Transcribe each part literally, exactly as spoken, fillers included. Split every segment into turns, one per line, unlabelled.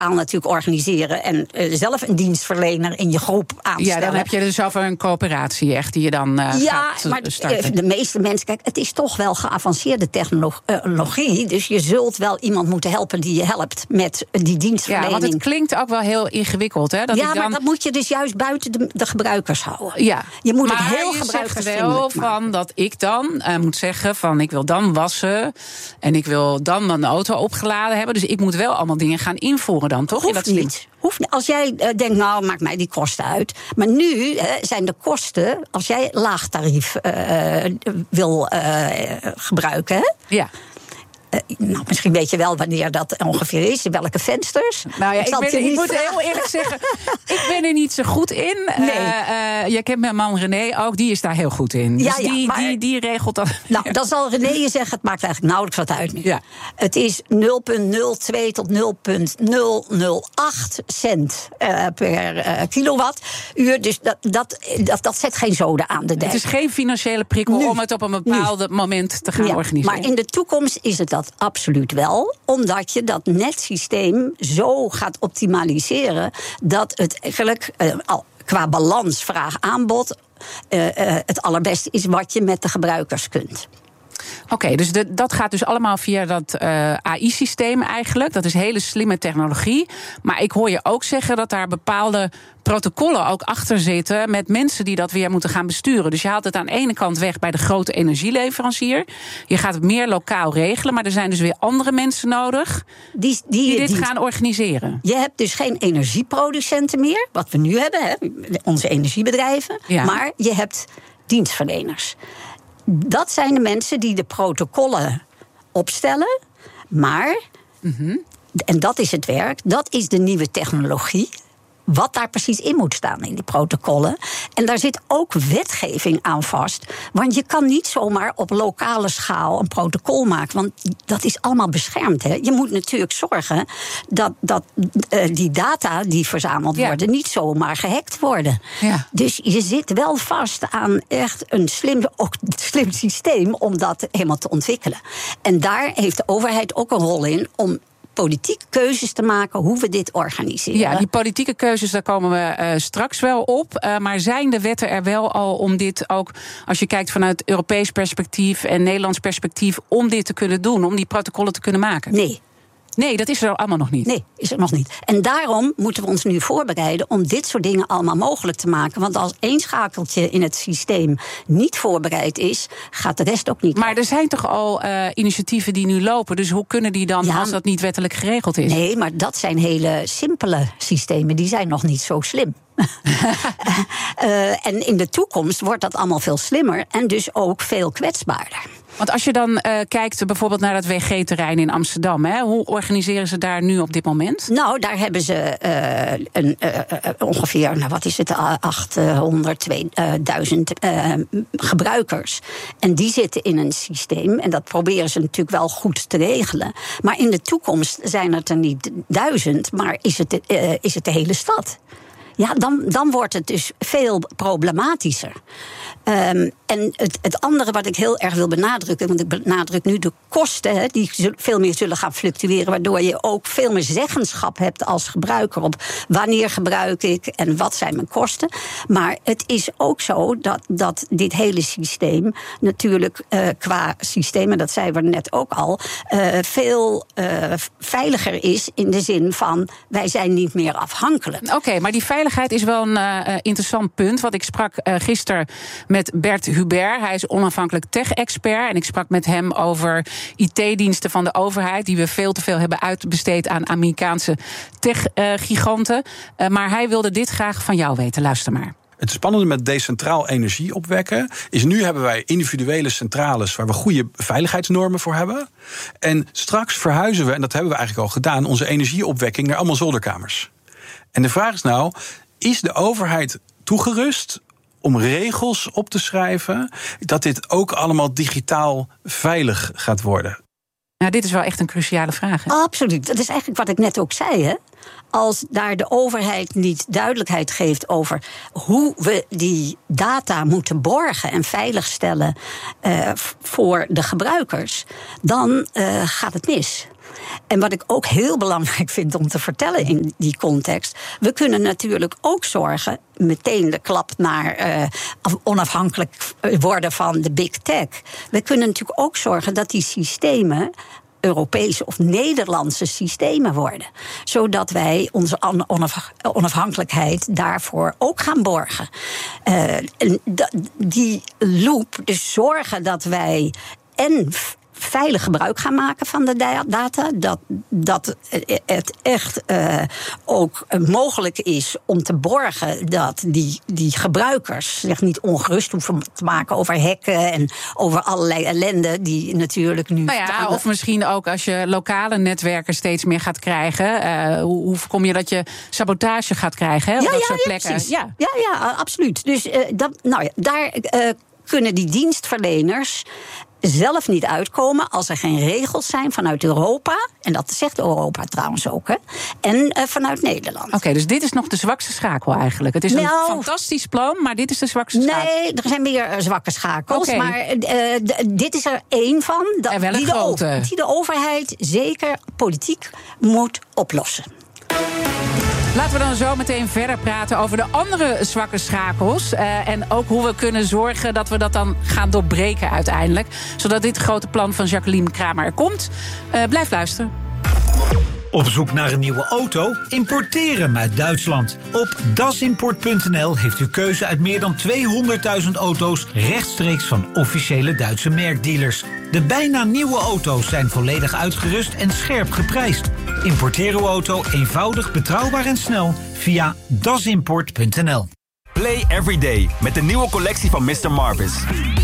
natuurlijk organiseren en uh, zelf een dienstverlener in je groep aanstellen.
Ja, dan heb je dus over een coöperatie echt die je dan uh,
ja,
gaat
maar
starten.
De meeste mensen, kijk, het is toch wel geavanceerde technologie, dus je zult wel iemand moeten helpen die je helpt met die dienstverlening.
Ja, want het klinkt ook wel heel ingewikkeld, hè? Dat
ja,
ik dan...
maar dat moet je dus juist buiten de, de gebruikers houden.
Ja,
je moet
maar
het heel
je
gebruikersvriendelijk
zegt wel van dat ik dan uh, moet zeggen van ik wil dan wassen en ik wil dan mijn auto opgeladen hebben, dus ik moet wel allemaal dingen gaan invoeren dan, toch?
Hoeft
dat
niet. Hoeft niet. Als jij uh, denkt, nou, maakt mij die kosten uit. Maar nu uh, zijn de kosten, als jij laag tarief uh, wil uh, gebruiken, hè?
Ja.
Uh, nou, misschien weet je wel wanneer dat ongeveer is, in welke vensters.
Nou ja,
ik,
ik, ben, ik
niet
moet
vragen.
heel eerlijk zeggen, ik ben er niet zo goed in.
Nee.
Uh, uh, je kent mijn man René ook, die is daar heel goed in. Dus
ja, ja,
die,
maar,
die, die regelt dat.
Nou, dan zal René je zeggen, het maakt eigenlijk nauwelijks wat uit nu.
Ja.
Het is nul komma nul twee tot nul komma nul nul acht cent uh, per uh, kilowattuur. Dus dat, dat, dat, dat zet geen zoden aan de dijk.
Het is geen financiële prikkel
nu,
om het op een bepaald moment te gaan
ja,
organiseren.
Maar in de toekomst is het dat absoluut wel. Omdat je dat netsysteem zo gaat optimaliseren dat het eigenlijk uh, al qua balans vraag-aanbod uh, uh, het allerbeste is wat je met de gebruikers kunt.
Oké, okay, dus de, dat gaat dus allemaal via dat uh, A I-systeem eigenlijk. Dat is hele slimme technologie. Maar ik hoor je ook zeggen dat daar bepaalde protocollen ook achter zitten met mensen die dat weer moeten gaan besturen. Dus je haalt het aan de ene kant weg bij de grote energieleverancier. Je gaat het meer lokaal regelen, maar er zijn dus weer andere mensen nodig die, die, die dit die, gaan organiseren.
Je hebt dus geen energieproducenten meer, wat we nu hebben, hè, onze energiebedrijven. Ja. Maar je hebt dienstverleners. Dat zijn de mensen die de protocollen opstellen. Maar, mm-hmm. en dat is het werk, dat is de nieuwe technologie. Wat daar precies in moet staan in die protocollen. En daar zit ook wetgeving aan vast. Want je kan niet zomaar op lokale schaal een protocol maken. Want dat is allemaal beschermd. Hè? Je moet natuurlijk zorgen dat, dat uh, die data die verzameld ja. worden niet zomaar gehackt worden. Ja. Dus je zit wel vast aan echt een slim, ook slim systeem om dat helemaal te ontwikkelen. En daar heeft de overheid ook een rol in om politieke keuzes te maken hoe we dit organiseren.
Ja, die politieke keuzes, daar komen we uh, straks wel op. Uh, maar zijn de wetten er wel al om dit ook, als je kijkt vanuit Europees perspectief en Nederlands perspectief, om dit te kunnen doen, om die protocollen te kunnen maken?
Nee.
Nee, dat is er allemaal nog niet.
Nee, is er nog niet. En daarom moeten we ons nu voorbereiden om dit soort dingen allemaal mogelijk te maken. Want als één schakeltje in het systeem niet voorbereid is, gaat de rest ook niet.
Maar er zijn toch al uh, initiatieven die nu lopen. Dus hoe kunnen die dan, ja, als dat niet wettelijk geregeld is?
Nee, maar dat zijn hele simpele systemen. Die zijn nog niet zo slim. uh, en in de toekomst wordt dat allemaal veel slimmer en dus ook veel kwetsbaarder.
Want als je dan uh, kijkt bijvoorbeeld naar het W G-terrein in Amsterdam, hè, hoe organiseren ze daar nu op dit moment?
Nou, daar hebben ze uh, een, uh, uh, ongeveer, nou wat is het, achthonderd, tweeduizend uh, gebruikers. En die zitten in een systeem en dat proberen ze natuurlijk wel goed te regelen. Maar in de toekomst zijn het er niet duizend, maar is het, uh, is het de hele stad. Ja, dan, dan wordt het dus veel problematischer. Um, en het, het andere wat ik heel erg wil benadrukken, want ik benadruk nu de kosten, he, die veel meer zullen gaan fluctueren, waardoor je ook veel meer zeggenschap hebt als gebruiker op wanneer gebruik ik en wat zijn mijn kosten. Maar het is ook zo dat, dat dit hele systeem natuurlijk uh, qua systeem, en dat zeiden we net ook al, uh, veel uh, veiliger is in de zin van wij zijn niet meer afhankelijk.
Oké, okay, maar die veiligheid is wel een uh, interessant punt. Want ik sprak uh, gisteren met Bert Hubert. Hij is onafhankelijk tech-expert. En ik sprak met hem over I T-diensten van de overheid, die we veel te veel hebben uitbesteed aan Amerikaanse tech-giganten. Uh, maar hij wilde dit graag van jou weten. Luister maar.
Het spannende met decentraal energie opwekken is, nu hebben wij individuele centrales waar we goede veiligheidsnormen voor hebben. En straks verhuizen we, en dat hebben we eigenlijk al gedaan, onze energieopwekking naar allemaal zolderkamers. En de vraag is nou, is de overheid toegerust om regels op te schrijven dat dit ook allemaal digitaal veilig gaat worden?
Nou, dit is wel echt een cruciale vraag. Hè?
Absoluut. Dat is eigenlijk wat ik net ook zei, hè? als daar de overheid niet duidelijkheid geeft over hoe we die data moeten borgen en veiligstellen uh, voor de gebruikers, dan uh, gaat het mis. En wat ik ook heel belangrijk vind om te vertellen in die context, we kunnen natuurlijk ook zorgen, meteen de klap naar uh, onafhankelijk worden van de big tech. We kunnen natuurlijk ook zorgen dat die systemen Europese of Nederlandse systemen worden. Zodat wij onze onafhankelijkheid daarvoor ook gaan borgen. Uh, die loop, dus zorgen dat wij en veilig gebruik gaan maken van de data. Dat, dat het echt uh, ook mogelijk is om te borgen dat die, die gebruikers zich niet ongerust hoeven te maken over hacken en over allerlei ellende die natuurlijk nu.
Nou ja, of misschien ook als je lokale netwerken steeds meer gaat krijgen. Uh, hoe, hoe voorkom je dat je sabotage gaat krijgen? Hè, op
ja,
dat
ja,
soort
ja,
plekken.
Precies. Ja, ja, ja, absoluut. Dus uh, dat, nou ja, daar uh, kunnen die dienstverleners zelf niet uitkomen als er geen regels zijn vanuit Europa. En dat zegt Europa trouwens ook, hè. En uh, vanuit Nederland.
Oké, okay, dus dit is nog de zwakste schakel eigenlijk. Het is nou, een fantastisch plan, maar dit is de zwakste
nee,
schakel.
Nee, er zijn meer uh, zwakke schakels. Okay. Maar uh, d- dit is er één van. Dat,
er wel een
die,
grote.
De, die de overheid zeker politiek moet oplossen.
Laten we dan zo meteen verder praten over de andere zwakke schakels. Uh, en ook hoe we kunnen zorgen dat we dat dan gaan doorbreken uiteindelijk. Zodat dit grote plan van Jacqueline Kramer er komt. Uh, blijf luisteren.
Op zoek naar een nieuwe auto? Importeer hem uit Duitsland. Op dasimport punt n l heeft u keuze uit meer dan tweehonderdduizend auto's rechtstreeks van officiële Duitse merkdealers. De bijna nieuwe auto's zijn volledig uitgerust en scherp geprijsd. Importeer uw auto eenvoudig, betrouwbaar en snel via dasimport punt n l.
Play every day met de nieuwe collectie van mister Marvis.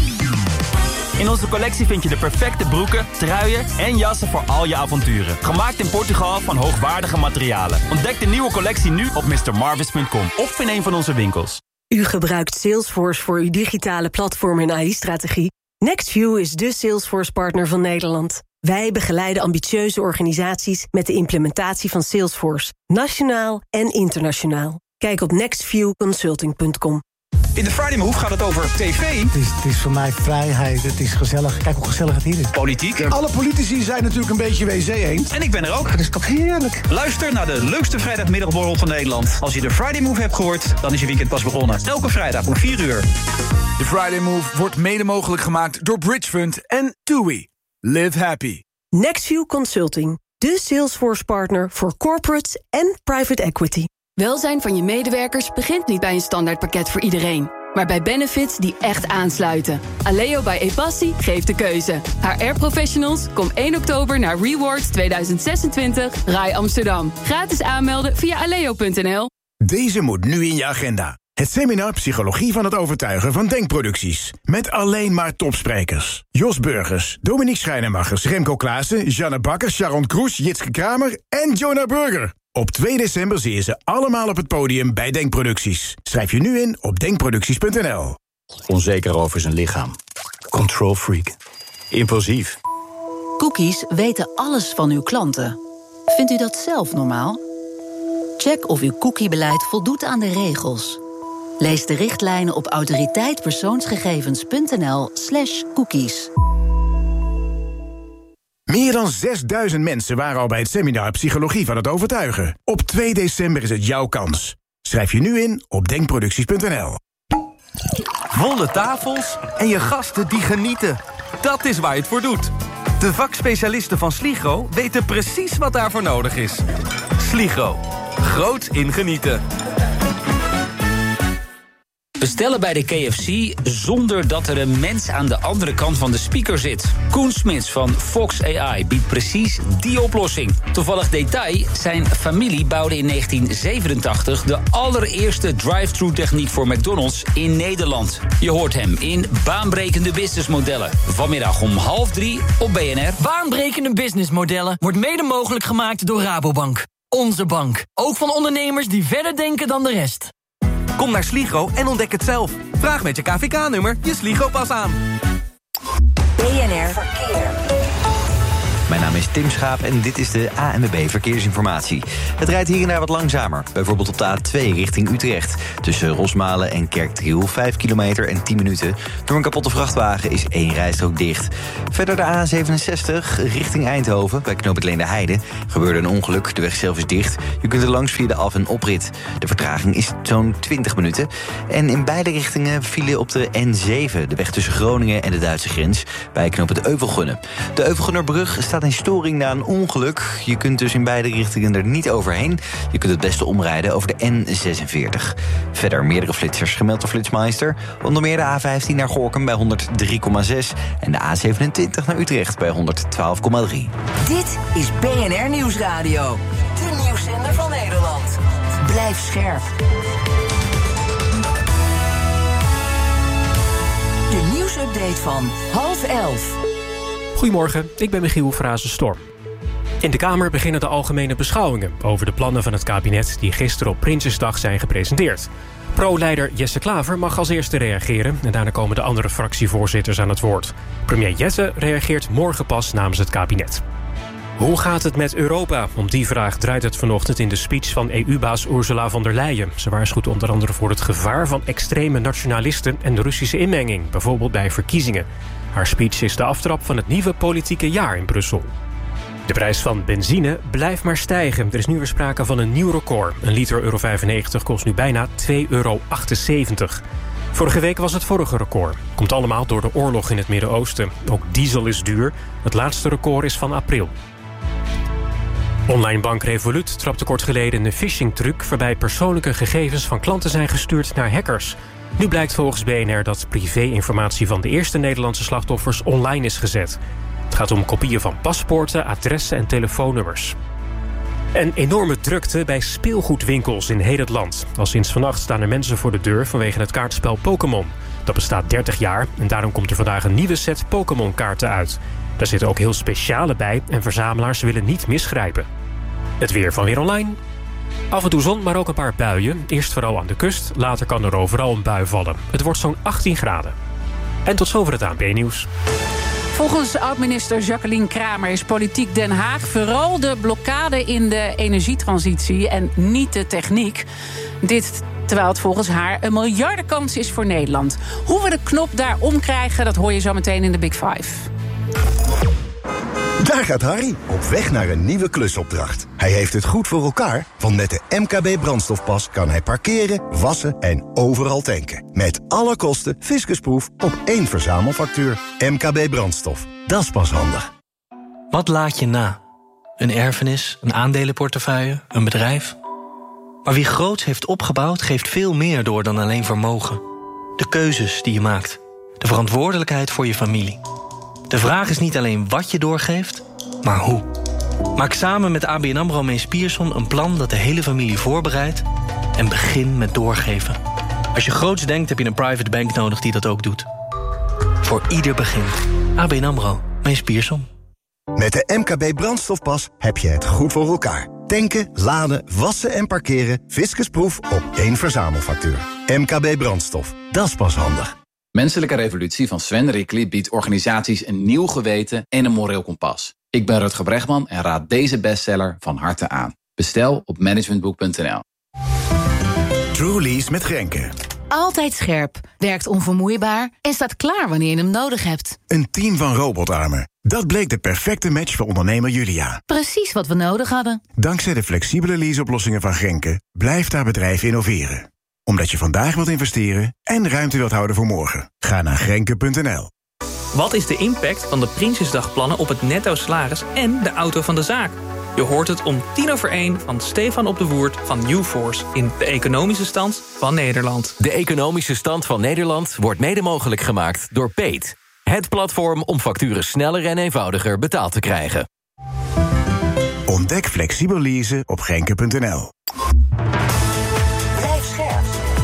In onze collectie vind je de perfecte broeken, truien en jassen voor al je avonturen. Gemaakt in Portugal van hoogwaardige materialen. Ontdek de nieuwe collectie nu op mister marvis punt com of in een van onze winkels.
U gebruikt Salesforce voor uw digitale platform en A I-strategie. NextView is de Salesforce-partner van Nederland. Wij begeleiden ambitieuze organisaties met de implementatie van Salesforce. Nationaal en internationaal. Kijk op next view consulting punt com.
In de Friday Move gaat het over tv.
Het is, het is voor mij vrijheid, het is gezellig. Kijk hoe gezellig het hier is.
Politiek.
Alle politici zijn natuurlijk een beetje W C eens.
En ik ben er ook.
Dat is toch heerlijk.
Luister naar de leukste vrijdagmiddagborrel van Nederland. Als je de Friday Move hebt gehoord, dan is je weekend pas begonnen. Elke vrijdag om vier uur.
De Friday Move wordt mede mogelijk gemaakt door Bridgefund en TUI. Live happy.
NextView Consulting, de Salesforce-partner voor corporates en private equity.
Welzijn van je medewerkers begint niet bij een standaardpakket voor iedereen, maar bij benefits die echt aansluiten. Aleo bij Epassi geeft de keuze. H R-professionals, kom één oktober naar Rewards tweeduizend zesentwintig Rai Amsterdam. Gratis aanmelden via aleo punt n l.
Deze moet nu in je agenda. Het seminar Psychologie van het Overtuigen van Denkproducties. Met alleen maar topsprekers. Jos Burgers, Dominique Schrijnemachers, Remco Klaassen, Janne Bakker, Sharon Kroes, Jitske Kramer en Jonah Burger. Op twee december zie je ze allemaal op het podium bij Denkproducties. Schrijf je nu in op denkproducties punt n l.
Onzeker over zijn lichaam. Control freak. Impulsief.
Cookies weten alles van uw klanten. Vindt u dat zelf normaal? Check of uw cookiebeleid voldoet aan de regels. Lees de richtlijnen op autoriteitpersoonsgegevens punt n l slash cookies.
Meer dan zesduizend mensen waren al bij het seminar Psychologie van het Overtuigen. Op twee december is het jouw kans. Schrijf je nu in op denkproducties punt n l.
Volle tafels en je gasten die genieten. Dat is waar je het voor doet. De vakspecialisten van Sligro weten precies wat daarvoor nodig is. Sligro. Groots in genieten.
Bestellen bij de K F C zonder dat er een mens aan de andere kant van de speaker zit. Koen Smits van Fox A I biedt precies die oplossing. Toevallig detail, zijn familie bouwde in negentien zevenentachtig... de allereerste drive-thru techniek voor McDonald's in Nederland. Je hoort hem in Baanbrekende Businessmodellen. Vanmiddag om half drie op B N R.
Baanbrekende Businessmodellen wordt mede mogelijk gemaakt door Rabobank. Onze bank. Ook van ondernemers die verder denken dan de rest.
Kom naar Sligro en ontdek het zelf. Vraag met je K V K-nummer je Sligro-pas aan.
B N R Verkeer. Mijn naam is Tim Schaap en dit is de A N W B Verkeersinformatie. Het rijdt hier en daar wat langzamer. Bijvoorbeeld op de A twee richting Utrecht. Tussen Rosmalen en Kerkdriel vijf kilometer en tien minuten. Door een kapotte vrachtwagen is één rijstrook dicht. Verder de A zevenenzestig richting Eindhoven. Bij knooppunt Leenderheide gebeurde een ongeluk. De weg zelf is dicht. Je kunt er langs via de af- en oprit. De vertraging is zo'n twintig minuten. En in beide richtingen vielen op de N zeven. De weg tussen Groningen en de Duitse grens. Bij knooppunt Euvelgunne. De Euvelgunnerbrug staat in storing na een ongeluk. Je kunt dus in beide richtingen er niet overheen. Je kunt het beste omrijden over de N zesenveertig. Verder meerdere flitsers gemeld door Flitsmeister. Onder meer de A vijftien naar Gorinchem bij honderd drie komma zes... en de A zevenentwintig naar Utrecht bij honderd twaalf komma drie.
Dit is B N R Nieuwsradio. De nieuwszender van Nederland. Blijf scherp. De nieuwsupdate van half elf.
Goedemorgen, ik ben Michiel Frazen-Storm. In de Kamer beginnen de algemene beschouwingen over de plannen van het kabinet die gisteren op Prinsjesdag zijn gepresenteerd. Pro-leider Jesse Klaver mag als eerste reageren en daarna komen de andere fractievoorzitters aan het woord. Premier Jette reageert morgen pas namens het kabinet. Hoe gaat het met Europa? Om die vraag draait het vanochtend in de speech van E U-baas Ursula von der Leyen. Ze waarschuwt onder andere voor het gevaar van extreme nationalisten en de Russische inmenging, bijvoorbeeld bij verkiezingen. Haar speech is de aftrap van het nieuwe politieke jaar in Brussel. De prijs van benzine blijft maar stijgen. Er is nu weer sprake van een nieuw record. Een liter euro vijfennegentig kost nu bijna twee euro achtenzeventig. Vorige week was het vorige record. Komt allemaal door de oorlog in het Midden-Oosten. Ook diesel is duur. Het laatste record is van april. Onlinebank Revolut trapte kort geleden een phishing-truc waarbij persoonlijke gegevens van klanten zijn gestuurd naar hackers. Nu blijkt volgens B N R dat privé-informatie van de eerste Nederlandse slachtoffers online is gezet. Het gaat om kopieën van paspoorten, adressen en telefoonnummers. Een enorme drukte bij speelgoedwinkels in heel het land. Al sinds vannacht staan er mensen voor de deur vanwege het kaartspel Pokémon. Dat bestaat dertig jaar en daarom komt er vandaag een nieuwe set Pokémon-kaarten uit. Daar zitten ook heel speciale bij en verzamelaars willen niet misgrijpen. Het weer van Weer Online. Af en toe zon, maar ook een paar buien. Eerst vooral aan de kust, later kan er overal een bui vallen. Het wordt zo'n achttien graden. En tot zover het A N P Nieuws.
Volgens oud-minister Jacqueline Kramer is politiek Den Haag vooral de blokkade in de energietransitie en niet de techniek. Dit terwijl het volgens haar een miljardenkans is voor Nederland. Hoe we de knop daar omkrijgen, dat hoor je zo meteen in de Big Five.
Daar gaat Harry, op weg naar een nieuwe klusopdracht. Hij heeft het goed voor elkaar, want met de M K B brandstofpas kan hij parkeren, wassen en overal tanken. Met alle kosten fiscusproef op één verzamelfactuur. M K B brandstof, dat is pas handig.
Wat laat je na? Een erfenis, een aandelenportefeuille, een bedrijf? Maar wie groots heeft opgebouwd, geeft veel meer door dan alleen vermogen. De keuzes die je maakt. De verantwoordelijkheid voor je familie. De vraag is niet alleen wat je doorgeeft, maar hoe. Maak samen met A B N AMRO Mees Pierson een plan dat de hele familie voorbereidt en begin met doorgeven. Als je groots denkt, heb je een private bank nodig die dat ook doet. Voor ieder begin. A B N AMRO Mees Pierson.
Met de M K B brandstofpas heb je het goed voor elkaar. Tanken, laden, wassen en parkeren, fiscusproef op één verzamelfactuur. M K B brandstof, dat is pas handig.
Menselijke Revolutie van Sven Rickly biedt organisaties een nieuw geweten en een moreel kompas. Ik ben Rutger Bregman en raad deze bestseller van harte aan. Bestel op managementboek punt n l.
Truly's met Grenke.
Altijd scherp, werkt onvermoeibaar en staat klaar wanneer je hem nodig hebt.
Een team van robotarmen. Dat bleek de perfecte match voor ondernemer Julia.
Precies wat we nodig hadden.
Dankzij de flexibele leaseoplossingen van Grenke blijft haar bedrijf innoveren. Omdat je vandaag wilt investeren en ruimte wilt houden voor morgen. Ga naar grenke punt n l.
Wat is de impact van de Prinsjesdagplannen op het netto salaris en de auto van de zaak? Je hoort het om tien over één van Stefan op de Woerd van UForce in de economische stand van Nederland.
De economische stand van Nederland wordt mede mogelijk gemaakt door Peet. Het platform om facturen sneller en eenvoudiger betaald te krijgen.
Ontdek flexibel leasen op grenke punt n l.
Blijf scherp.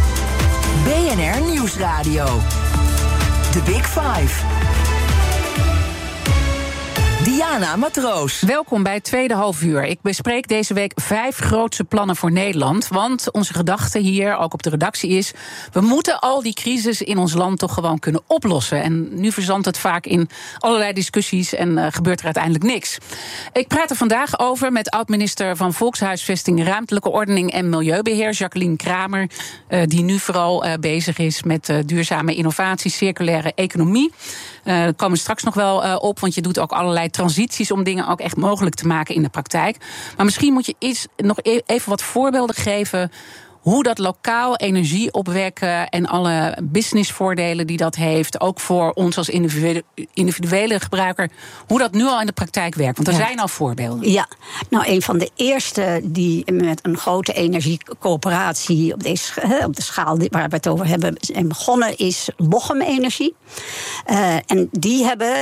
B N R Nieuwsradio. The Big Five. Diana Matroos.
Welkom bij het tweede halfuur. Ik bespreek deze week vijf grootste plannen voor Nederland. Want onze gedachte hier, ook op de redactie, is... we moeten al die crisis in ons land toch gewoon kunnen oplossen. En nu verzandt het vaak in allerlei discussies en uh, gebeurt er uiteindelijk niks. Ik praat er vandaag over met oud-minister van Volkshuisvesting, Ruimtelijke Ordening en Milieubeheer, Jacqueline Kramer, uh, die nu vooral uh, bezig is met uh, duurzame innovatie, circulaire economie. Uh, daar komen we straks nog wel uh, op, want je doet ook allerlei transities om dingen ook echt mogelijk te maken in de praktijk. Maar misschien moet je iets, nog even wat voorbeelden geven hoe dat lokaal energie opwekken en alle businessvoordelen die dat heeft, ook voor ons als individuele, individuele gebruiker, hoe dat nu al in de praktijk werkt. Want er ja. zijn al voorbeelden.
Ja, nou een van de eerste die met een grote energiecoöperatie op, deze, op de schaal waar we het over hebben zijn begonnen is Lochem Energie. Uh, en die hebben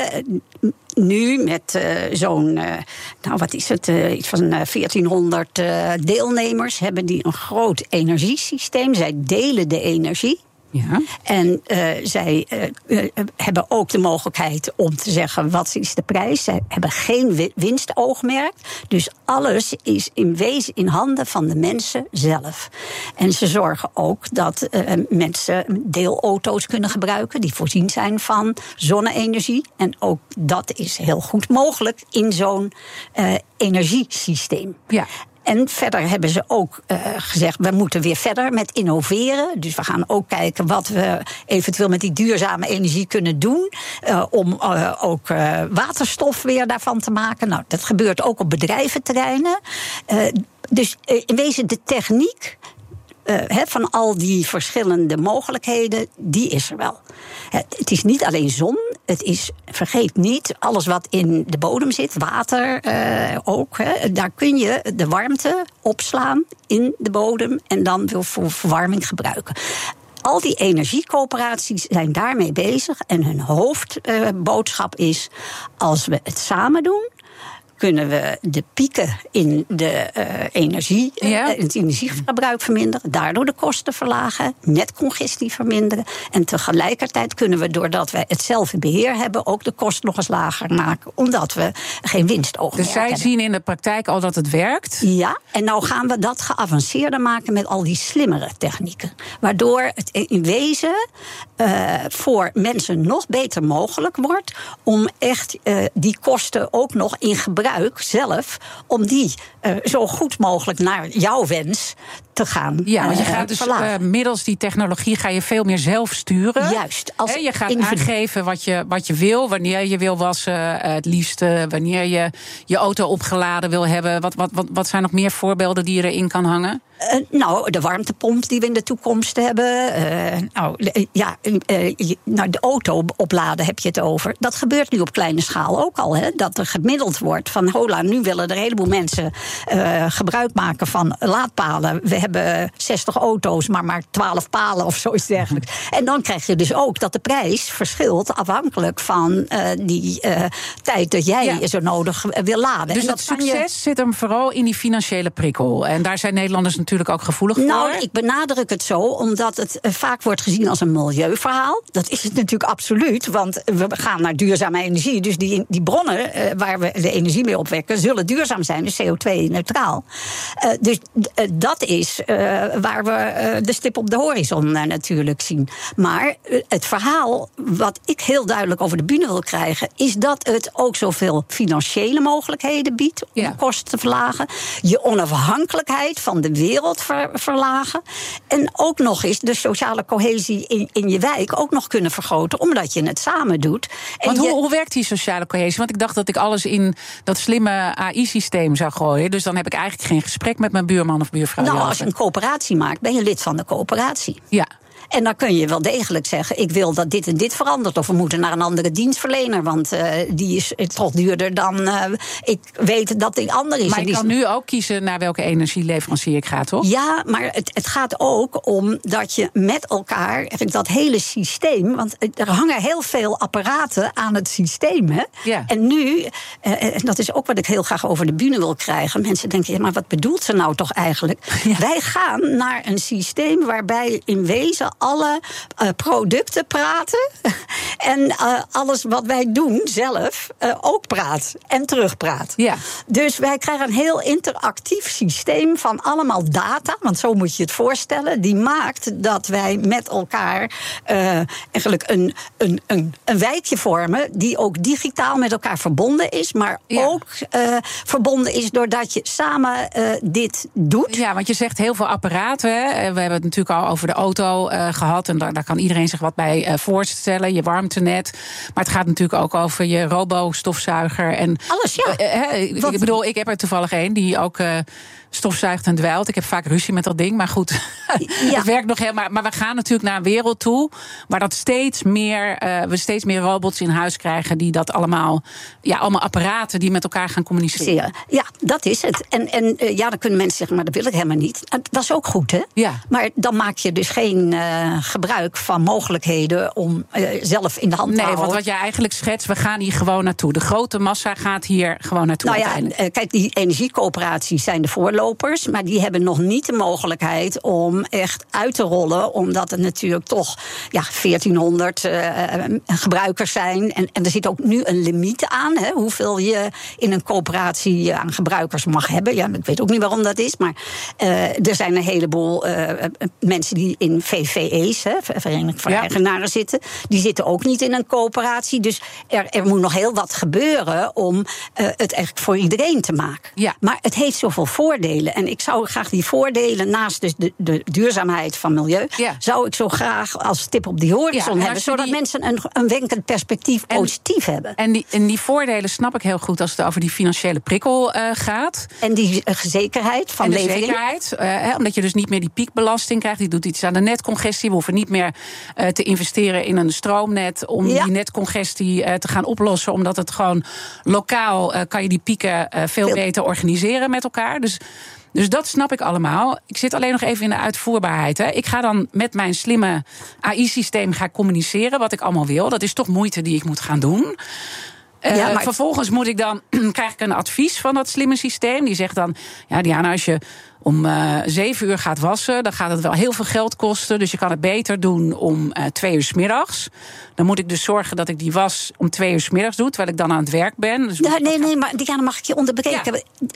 nu met uh, zo'n, uh, nou wat is het, uh, iets van uh, veertienhonderd uh, deelnemers, hebben die een groot energiesysteem. Zij delen de energie. Ja. En uh, zij uh, uh, hebben ook de mogelijkheid om te zeggen wat is de prijs. Zij hebben geen winstoogmerk. Dus alles is in wezen in handen van de mensen zelf. En ze zorgen ook dat uh, mensen deelauto's kunnen gebruiken die voorzien zijn van zonne-energie. En ook dat is heel goed mogelijk in zo'n uh, energiesysteem. Ja. En verder hebben ze ook uh, gezegd, we moeten weer verder met innoveren. Dus we gaan ook kijken wat we eventueel met die duurzame energie kunnen doen. Uh, om uh, ook uh, waterstof weer daarvan te maken. Nou, dat gebeurt ook op bedrijventerreinen. Uh, dus uh, in wezen de techniek Uh, he, van al die verschillende mogelijkheden, die is er wel. Het is niet alleen zon, het is, vergeet niet, alles wat in de bodem zit, water uh, ook. He, daar kun je de warmte opslaan in de bodem en dan weer voor verwarming gebruiken. Al die energiecoöperaties zijn daarmee bezig en hun hoofdboodschap uh, is, als we het samen doen, kunnen we de pieken in de uh, energie, ja. uh, het energieverbruik verminderen, daardoor de kosten verlagen, netcongestie verminderen. En tegelijkertijd kunnen we, doordat we het zelf in beheer hebben, ook de kosten nog eens lager maken, omdat we geen winstoogmerk hebben.
Dus zij zien in de praktijk al dat het werkt?
Ja, en nou gaan we dat geavanceerder maken met al die slimmere technieken. Waardoor het in wezen uh, voor mensen nog beter mogelijk wordt om echt uh, die kosten ook nog in gebruik zelf, om die uh, zo goed mogelijk naar jouw wens te gaan.
Ja, want je gaat dus uh, middels die technologie ga je veel meer zelf sturen.
Juist. Als
He, je gaat aangeven wat je, wat je wil, wanneer je wil wassen, uh, het liefste, wanneer je je auto opgeladen wil hebben. Wat, wat, wat, wat zijn nog meer voorbeelden die je erin kan hangen?
Uh, nou, de warmtepomp die we in de toekomst hebben. Uh, nou, uh, ja, uh, nou, de auto opladen heb je het over. Dat gebeurt nu op kleine schaal ook al. Hè? Dat er gemiddeld wordt van, hola, nu willen er een heleboel mensen uh, gebruik maken van laadpalen. We hebben zestig auto's, maar maar twaalf palen of zoiets dergelijks. En dan krijg je dus ook dat de prijs verschilt afhankelijk van uh, die uh, tijd dat jij ja. zo nodig wil laden.
Dus
en
dat succes je... zit hem vooral in die financiële prikkel. En daar zijn Nederlanders natuurlijk ook gevoelig voor.
Nou, ik benadruk het zo, omdat het uh, vaak wordt gezien als een milieuverhaal. Dat is het natuurlijk absoluut, want we gaan naar duurzame energie. Dus die, die bronnen uh, waar we de energie mee opwekken, zullen duurzaam zijn, dus C O twee neutraal. Uh, dus uh, dat is uh, waar we uh, de stip op de horizon uh, natuurlijk zien. Maar uh, het verhaal wat ik heel duidelijk over de bühne wil krijgen, is dat het ook zoveel financiële mogelijkheden biedt om ja. kosten te verlagen. Je onafhankelijkheid van de wereld ver, verlagen. En ook nog eens de sociale cohesie in, in je wijk ook nog kunnen vergroten, omdat je het samen doet. En
Want
je,
hoe, hoe werkt die sociale cohesie? Want ik dacht dat ik alles in dat slimme A I-systeem zou gooien. Dus dan heb ik eigenlijk geen gesprek met mijn buurman of buurvrouw.
Nou, als je een coöperatie maakt, ben je lid van de coöperatie.
Ja.
En dan kun je wel degelijk zeggen, ik wil dat dit en dit verandert. Of we moeten naar een andere dienstverlener, want uh, die is toch duurder dan uh, ik weet dat die ander is.
Maar
ik
kan
is...
nu ook kiezen naar welke energieleverancier ik ga, toch?
Ja, maar het, het gaat ook om dat je met elkaar, dat hele systeem, want er hangen heel veel apparaten aan het systeem. Hè? Ja. En nu, uh, en dat is ook wat ik heel graag over de bühne wil krijgen. Mensen denken, ja, maar wat bedoelt ze nou toch eigenlijk? Ja. Wij gaan naar een systeem waarbij in wezen alle uh, producten praten. En uh, alles wat wij doen zelf uh, ook praat. En terugpraat.
Ja. Dus
wij krijgen een heel interactief systeem van allemaal data. Want zo moet je het voorstellen. Die maakt dat wij met elkaar uh, eigenlijk een, een, een, een wijkje vormen. Die ook digitaal met elkaar verbonden is. Maar ja. ook uh, verbonden is doordat je samen uh, dit doet.
Ja, want je zegt heel veel apparaten. Hè. We hebben het natuurlijk al over de auto uh, gehad. En daar, daar kan iedereen zich wat bij uh, voorstellen. Je warmtenet. Maar het gaat natuurlijk ook over je robo-stofzuiger. En,
alles, ja.
Uh, uh, ik bedoel, ik heb er toevallig een die ook uh, stofzuigt en dweilt. Ik heb vaak ruzie met dat ding, maar goed. Ja. Het werkt nog helemaal. Maar we gaan natuurlijk naar een wereld toe waar dat steeds meer, uh, we steeds meer robots in huis krijgen die dat allemaal, ja, allemaal apparaten die met elkaar gaan communiceren.
Ja, dat is het. En, en uh, ja, dan kunnen mensen zeggen, maar dat wil ik helemaal niet. Dat is ook goed, hè?
Ja.
Maar dan maak je dus geen uh, gebruik van mogelijkheden om uh, zelf in de hand te
nee,
houden.
Nee, want wat jij eigenlijk schetst, we gaan hier gewoon naartoe. De grote massa gaat hier gewoon naartoe.
Nou ja, uh, kijk, die energiecoöperaties zijn de voorlopers, maar die hebben nog niet de mogelijkheid om echt uit te rollen, omdat er natuurlijk toch ja, veertienhonderd uh, gebruikers zijn. En, en er zit ook nu een limiet aan, hè, hoeveel je in een coöperatie aan gebruikers mag hebben. Ja, ik weet ook niet waarom dat is, maar uh, er zijn een heleboel uh, mensen die in V V E's, hè, Vereniging van ja. Eigenaren, zitten. Die zitten ook niet in een coöperatie. Dus er, er moet nog heel wat gebeuren om uh, het echt voor iedereen te maken.
Ja.
Maar het heeft zoveel voordelen. En ik zou graag die voordelen, naast dus de, de duurzaamheid van milieu, ja. zou ik zo graag als tip op die horizon ja, hebben, zodat die, mensen een, een wenkend perspectief en, positief hebben.
En die, en die voordelen snap ik heel goed als het over die financiële prikkel uh, gaat.
En die uh, zekerheid van
en de
levering.
zekerheid, uh, hè, omdat je dus niet meer die piekbelasting krijgt. Die doet iets aan de netcongestie. We hoeven niet meer uh, te investeren in een stroomnet om ja. die netcongestie uh, te gaan oplossen. Omdat het gewoon lokaal uh, kan je die pieken uh, veel, veel beter organiseren met elkaar. Dus Dus dat snap ik allemaal. Ik zit alleen nog even in de uitvoerbaarheid. Hè. Ik ga dan met mijn slimme A I-systeem gaan communiceren wat ik allemaal wil. Dat is toch moeite die ik moet gaan doen. Uh, ja, maar vervolgens moet ik dan, krijg ik een advies van dat slimme systeem. Die zegt dan, ja Diana, als je om uh, zeven uur gaat wassen, dan gaat het wel heel veel geld kosten. Dus je kan het beter doen om uh, twee uur 's middags. Dan moet ik dus zorgen dat ik die was om twee uur 's middags doe, terwijl ik dan aan het werk ben. Dus
ja, nee, nee, maar Diana, mag ik je onderbreken?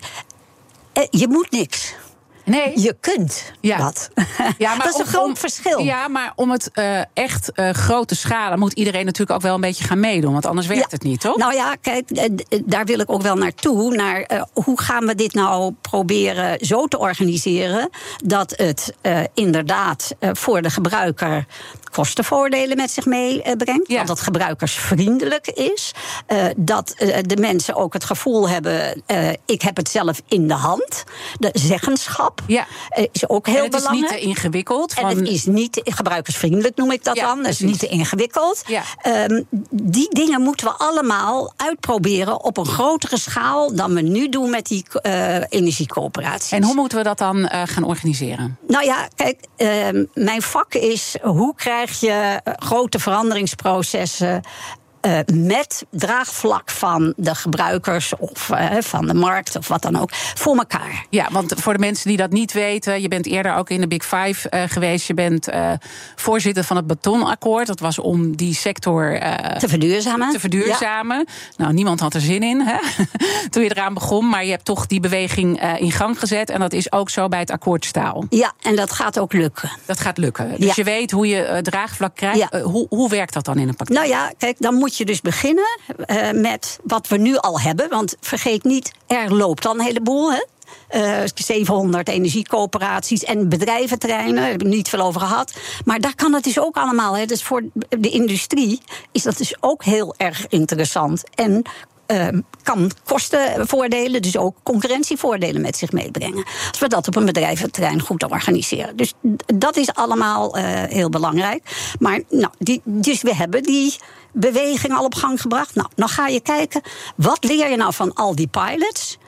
Ja. Je moet niks.
Nee.
Je kunt
ja.
dat.
Ja, maar
dat is een
om,
groot
om,
verschil.
Ja, maar om het uh, echt uh, groot te schalen moet iedereen natuurlijk ook wel een beetje gaan meedoen. Want anders werkt ja. het niet, toch?
Nou ja, kijk, daar wil ik ook wel naartoe. Naar uh, hoe gaan we dit nou proberen zo te organiseren dat het uh, inderdaad uh, voor de gebruiker kostenvoordelen met zich meebrengt. Uh, ja. Dat het gebruikersvriendelijk is. Uh, dat uh, de mensen ook het gevoel hebben, uh, ik heb het zelf in de hand. De zeggenschap.
Ja.
Is ook heel belangrijk.
Het is niet te ingewikkeld.
Van... En het is niet gebruikersvriendelijk, noem ik dat ja, dan. Het is niet te ingewikkeld.
Ja.
Um, die dingen moeten we allemaal uitproberen op een grotere schaal dan we nu doen met die uh, energiecoöperaties.
En hoe moeten we dat dan uh, gaan organiseren?
Nou ja, kijk, uh, mijn vak is hoe krijg je grote veranderingsprocessen Uh, met draagvlak van de gebruikers of uh, van de markt of wat dan ook, voor elkaar.
Ja, want voor de mensen die dat niet weten, je bent eerder ook in de Big Five uh, geweest. Je bent uh, voorzitter van het Betonakkoord. Dat was om die sector uh,
te verduurzamen.
Te verduurzamen. Ja. Nou, niemand had er zin in, hè? Toen je eraan begon. Maar je hebt toch die beweging uh, in gang gezet. En dat is ook zo bij het akkoord staal.
Ja, en dat gaat ook lukken.
Dat gaat lukken. Dus
ja.
je weet hoe je uh, draagvlak krijgt. Ja. Uh, hoe, hoe werkt dat dan in een praktijk?
Nou ja, kijk, dan moet je dus beginnen uh, met wat we nu al hebben. Want vergeet niet, er loopt al een heleboel, hè? Uh, zevenhonderd energiecoöperaties en bedrijventerreinen, daar heb ik niet veel over gehad. Maar daar kan het dus ook allemaal. Hè. Dus voor de industrie is dat dus ook heel erg interessant. En Uh, kan kostenvoordelen, dus ook concurrentievoordelen met zich meebrengen. Als we dat op een bedrijventerrein goed organiseren. Dus dat is allemaal uh, heel belangrijk. Maar nou, die, dus we hebben die beweging al op gang gebracht. Nou, dan ga je kijken, wat leer je nou van al die pilots?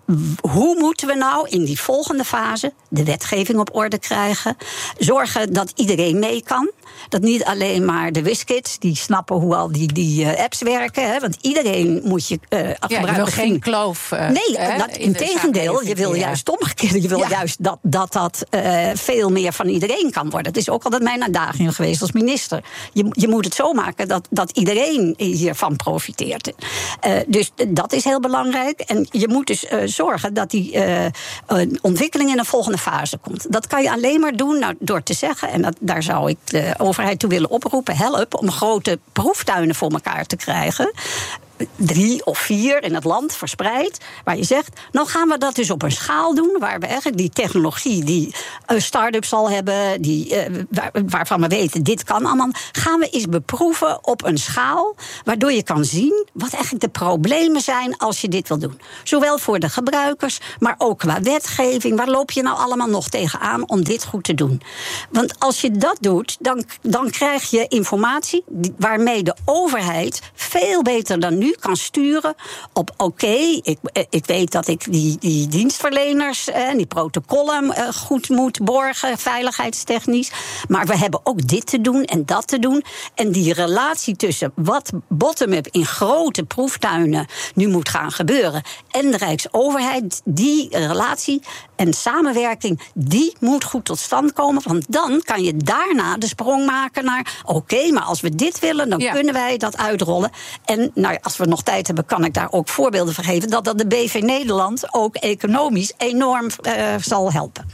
hoe moeten we nou in die volgende fase de wetgeving op orde krijgen? Zorgen dat iedereen mee kan. Dat niet alleen maar de whiskids die snappen hoe al die, die uh, apps werken. Hè, want iedereen moet je uh,
ja, je wil geen kloof. Uh,
nee,
uh,
dat, in tegendeel. Je wil ja. juist omgekeerd. Je wil ja. juist dat dat, dat uh, veel meer van iedereen kan worden. Het is ook altijd mijn uitdaging geweest als minister. Je, je moet het zo maken dat, dat iedereen hiervan profiteert. Uh, dus dat is heel belangrijk. En je moet dus uh, zorgen dat die uh, uh, ontwikkeling in een volgende fase komt. Dat kan je alleen maar doen nou, door te zeggen, en dat, daar zou ik de overheid toe willen oproepen, help om grote proeftuinen voor elkaar te krijgen. Drie of vier in het land verspreid, waar je zegt, nou gaan we dat dus op een schaal doen, waar we eigenlijk die technologie die uh, start-ups al hebben, die, uh, waar, waarvan we weten, dit kan allemaal, gaan we eens beproeven op een schaal, waardoor je kan zien wat eigenlijk de problemen zijn als je dit wil doen. Zowel voor de gebruikers, maar ook qua wetgeving. Waar loop je nou allemaal nog tegenaan om dit goed te doen? Want als je dat doet, dan, dan krijg je informatie waarmee de overheid veel beter dan nu kan sturen op oké, okay, ik, ik weet dat ik die, die dienstverleners en die protocollen uh, goed moet borgen, veiligheidstechnisch. Maar we hebben ook dit te doen en dat te doen. En die relatie tussen wat bottom-up in grote proeftuinen nu moet gaan gebeuren en de Rijksoverheid, die relatie en samenwerking, die moet goed tot stand komen. Want dan kan je daarna de sprong maken naar oké, okay, maar als we dit willen, dan ja. kunnen wij dat uitrollen. En nou, als we nog tijd hebben, kan ik daar ook voorbeelden van geven dat dat de B V Nederland ook economisch enorm uh, zal helpen.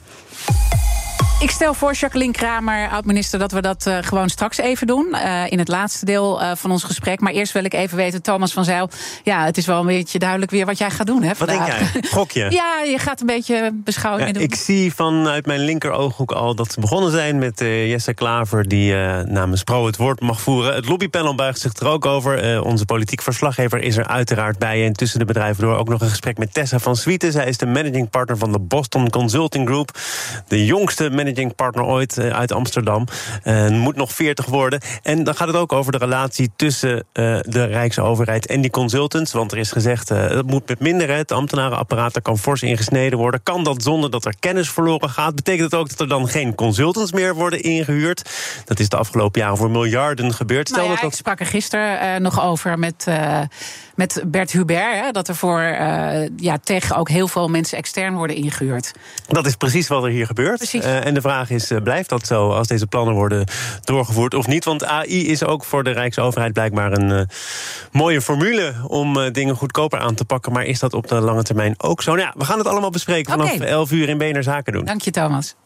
Ik stel voor, Jacqueline Kramer, oud-minister, dat we dat uh, gewoon straks even doen. Uh, in het laatste deel uh, van ons gesprek. Maar eerst wil ik even weten, Thomas van Zijl. Ja, het is wel een beetje duidelijk weer wat jij gaat doen, hè, vandaag.
Wat denk jij? Gok je?
Ja, je gaat een beetje beschouwingen ja, doen.
Ik zie vanuit mijn linker ooghoek al dat ze begonnen zijn met uh, Jesse Klaver, die uh, namens Pro het woord mag voeren. Het lobbypanel buigt zich er ook over. Uh, onze politiek verslaggever is er uiteraard bij. En tussen de bedrijven door ook nog een gesprek met Tessa van Swieten. Zij is de managing partner van de Boston Consulting Group. De jongste managing partner ooit uit Amsterdam. Uh, moet nog veertig worden. En dan gaat het ook over de relatie tussen uh, de Rijksoverheid en die consultants. Want er is gezegd, uh, dat moet met minder. Het ambtenarenapparaat, daar kan fors ingesneden worden. Kan dat zonder dat er kennis verloren gaat? Betekent het ook dat er dan geen consultants meer worden ingehuurd? Dat is de afgelopen jaren voor miljarden gebeurd. Stel
nou ja,
dat dat...
Ik sprak er gisteren uh, nog over met, uh, met Bert Hubert. Hè, dat er voor uh, ja, tegen ook heel veel mensen extern worden ingehuurd.
Dat is precies wat er hier gebeurt. Uh, en de vraag is, uh, blijft dat zo als deze plannen worden doorgevoerd of niet? Want A I is ook voor de Rijksoverheid blijkbaar een uh, mooie formule om uh, dingen goedkoper aan te pakken. Maar is dat op de lange termijn ook zo? Nou ja, we gaan het allemaal bespreken vanaf okay. elf uur in B N R Zaken doen.
Dank je, Thomas.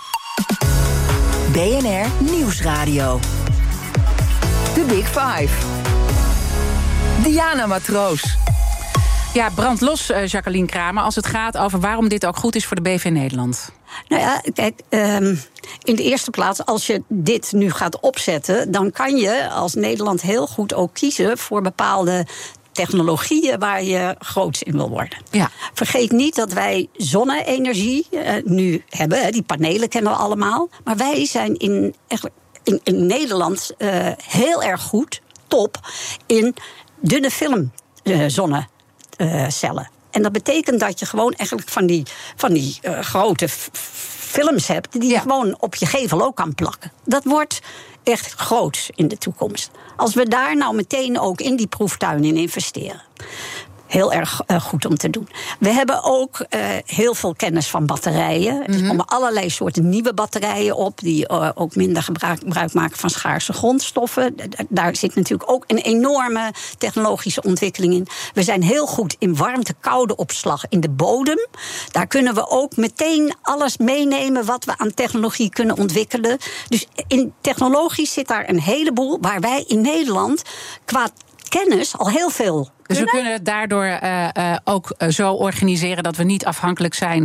B N R Nieuwsradio. The Big Five. Diana Matroos.
Ja, brand los, Jacqueline Kramer, als het gaat over waarom dit ook goed is voor de B V Nederland.
Nou ja, kijk, um, in de eerste plaats, als je dit nu gaat opzetten, dan kan je als Nederland heel goed ook kiezen voor bepaalde technologieën waar je groots in wil worden. Ja. Vergeet niet dat wij zonne-energie uh, nu hebben. Hè, die panelen kennen we allemaal. Maar wij zijn in, in, in Nederland uh, heel erg goed, top, in dunne filmzonnecellen. Uh, en dat betekent dat je gewoon eigenlijk van die, van die uh, grote f- films hebt die ja. je gewoon op je gevel ook kan plakken. Dat wordt echt groots in de toekomst. Als we daar nou meteen ook in die proeftuin in investeren. Heel erg uh, goed om te doen. We hebben ook uh, heel veel kennis van batterijen. Mm-hmm. Er komen allerlei soorten nieuwe batterijen op, die uh, ook minder gebruik, gebruik maken van schaarse grondstoffen. Daar zit natuurlijk ook een enorme technologische ontwikkeling in. We zijn heel goed in warmte-koude opslag in de bodem. Daar kunnen we ook meteen alles meenemen wat we aan technologie kunnen ontwikkelen. Dus in technologisch zit daar een heleboel waar wij in Nederland qua kennis al heel veel.
Dus we kunnen het daardoor uh, uh, ook uh, zo organiseren dat we niet afhankelijk zijn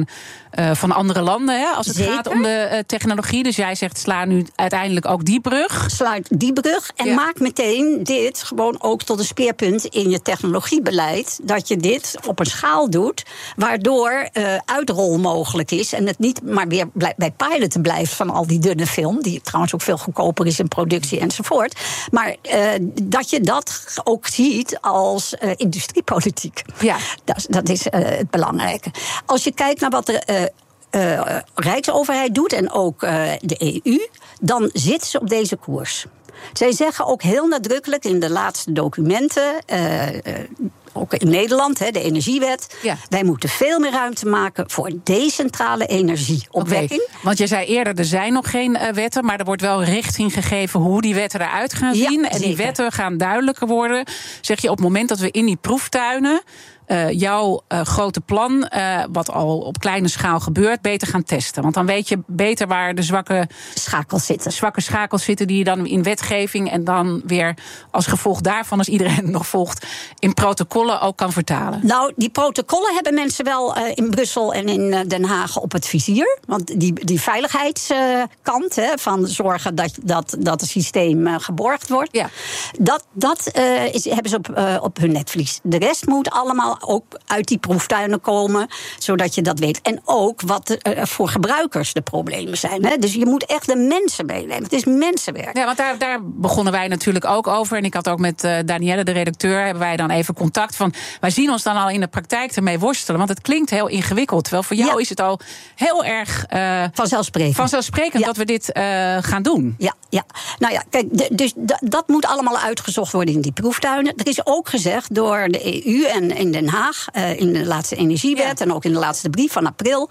uh, van andere landen, hè, als het
Zeker.
gaat om de uh, technologie. Dus jij zegt, sla nu uiteindelijk ook die brug.
Sluit die brug en ja. maak meteen dit gewoon ook tot een speerpunt in je technologiebeleid. Dat je dit op een schaal doet, waardoor uh, uitrol mogelijk is. En het niet maar weer blij, bij piloten blijft van al die dunne film, die trouwens ook veel goedkoper is in productie enzovoort. Maar uh, dat je dat ook ziet als uh, industriepolitiek.
Ja.
Dat, dat is uh, het belangrijke. Als je kijkt naar wat de uh, uh, Rijksoverheid doet en ook uh, de E U, dan zitten ze op deze koers. Zij zeggen ook heel nadrukkelijk in de laatste documenten, uh, uh, ook in Nederland, hè, de energiewet, ja. wij moeten veel meer ruimte maken voor decentrale energieopwekking.
Okay, want je zei eerder, er zijn nog geen uh, wetten, maar er wordt wel richting gegeven hoe die wetten eruit gaan zien. Ja, en die wetten gaan duidelijker worden. Zeg je, op het moment dat we in die proeftuinen Uh, jouw uh, grote plan, uh, wat al op kleine schaal gebeurt, beter gaan testen. Want dan weet je beter waar de zwakke
schakels zitten.
Zwakke schakels zitten die je dan in wetgeving en dan weer als gevolg daarvan, als iedereen het nog volgt, in protocollen ook kan vertalen.
Nou, die protocollen hebben mensen wel uh, in Brussel en in uh, Den Haag op het vizier. Want die, die veiligheidskant, uh, van zorgen dat, dat, dat het systeem uh, geborgd wordt, ja. dat, dat uh, is, hebben ze op, uh, op hun netvlies. De rest moet allemaal ook uit die proeftuinen komen, zodat je dat weet. En ook wat uh, voor gebruikers de problemen zijn. Hè? Dus je moet echt de mensen meenemen. Het is mensenwerk.
Ja, want daar, daar begonnen wij natuurlijk ook over. En ik had ook met uh, Danielle, de redacteur, hebben wij dan even contact van. Wij zien ons dan al in de praktijk ermee worstelen. Want het klinkt heel ingewikkeld. Terwijl voor jou ja. is het al heel erg uh,
vanzelfsprekend,
vanzelfsprekend ja. dat we dit uh, gaan doen.
Ja, ja. Nou ja, kijk, de, dus d- dat moet allemaal uitgezocht worden in die proeftuinen. Er is ook gezegd door de E U en in Den Haag, uh, in de laatste energiewet ja. en ook in de laatste brief van april,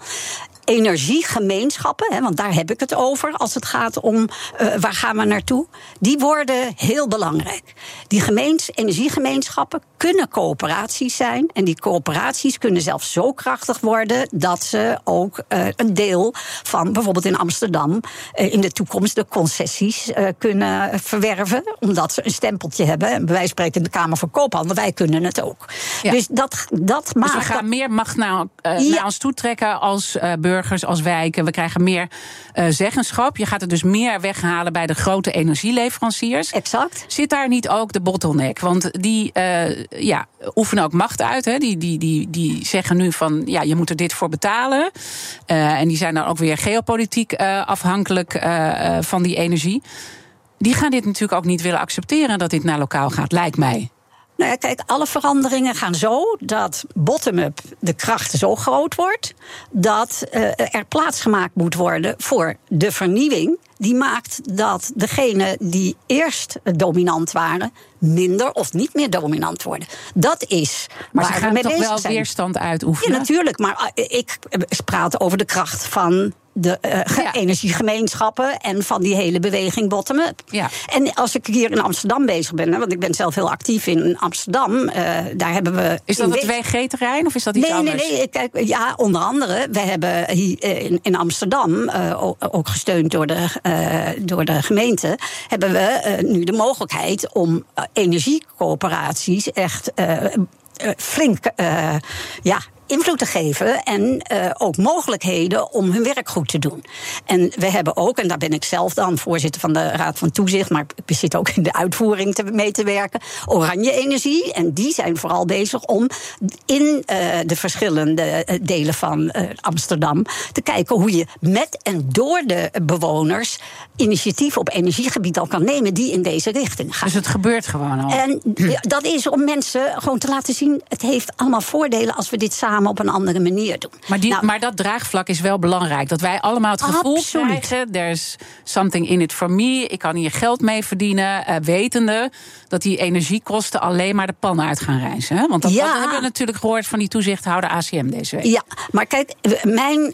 energiegemeenschappen, hè, want daar heb ik het over als het gaat om uh, waar gaan we naartoe, die worden heel belangrijk. Die gemeens, energiegemeenschappen kunnen coöperaties zijn en die coöperaties kunnen zelfs zo krachtig worden dat ze ook uh, een deel van bijvoorbeeld in Amsterdam uh, in de toekomst de concessies uh, kunnen verwerven, omdat ze een stempeltje hebben. En bij wijze van spreken in de Kamer van Koophandel, wij kunnen het ook.
Ja.
Dus dat, dat maakt.
Dus we gaan
dat,
meer macht naar, uh, ja. naar ons toe trekken als uh, burgers, als wijken. We krijgen meer uh, zeggenschap. Je gaat het dus meer weghalen bij de grote energieleveranciers.
Exact.
Zit daar niet ook de bottleneck? Want die uh, ja, oefenen ook macht uit. Hè? Die, die, die, die zeggen nu van, ja, je moet er dit voor betalen. Uh, en die zijn dan ook weer geopolitiek uh, afhankelijk uh, uh, van die energie. Die gaan dit natuurlijk ook niet willen accepteren dat dit naar lokaal gaat, lijkt mij.
Nou ja, kijk, alle veranderingen gaan zo dat bottom-up de kracht zo groot wordt dat uh, er plaats gemaakt moet worden voor de vernieuwing. Die maakt dat degenen die eerst dominant waren minder of niet meer dominant worden. Dat is
maar
waar
ze gaan
we mee
toch
bezig
wel
zijn.
Weerstand uitoefenen?
Ja, natuurlijk. Maar uh, ik praat over de kracht van de uh, ja. energiegemeenschappen en van die hele beweging bottom-up.
Ja.
En als ik hier in Amsterdam bezig ben, hè, want ik ben zelf heel actief in Amsterdam, uh, daar hebben we.
Is dat het W G-terrein of is dat iets
nee,
anders?
Nee, nee, kijk, ja, onder andere. We hebben hier in, in Amsterdam, uh, ook gesteund door de, uh, door de gemeente, hebben we uh, nu de mogelijkheid om uh, energiecoöperaties echt uh, uh, flink, uh, ja. invloed te geven en uh, ook mogelijkheden om hun werk goed te doen. En we hebben ook, en daar ben ik zelf dan voorzitter van de Raad van Toezicht, maar ik zit ook in de uitvoering te, mee te werken, Oranje Energie. En die zijn vooral bezig om in uh, de verschillende delen van uh, Amsterdam te kijken hoe je met en door de bewoners initiatieven op energiegebied al kan nemen die in deze richting gaan.
Dus het gebeurt gewoon al.
En dat is om mensen gewoon te laten zien, het heeft allemaal voordelen als we dit samen op een andere manier doen.
Maar, die,
nou,
maar dat draagvlak is wel belangrijk. Dat wij allemaal het gevoel
absoluut.
krijgen, there's something in it for me. Ik kan hier geld mee verdienen. Uh, wetende dat die energiekosten alleen maar de pan uit gaan reizen. Hè? Want dat,
ja.
dat hebben we natuurlijk gehoord van die toezichthouder A C M deze week.
Ja, maar kijk, mijn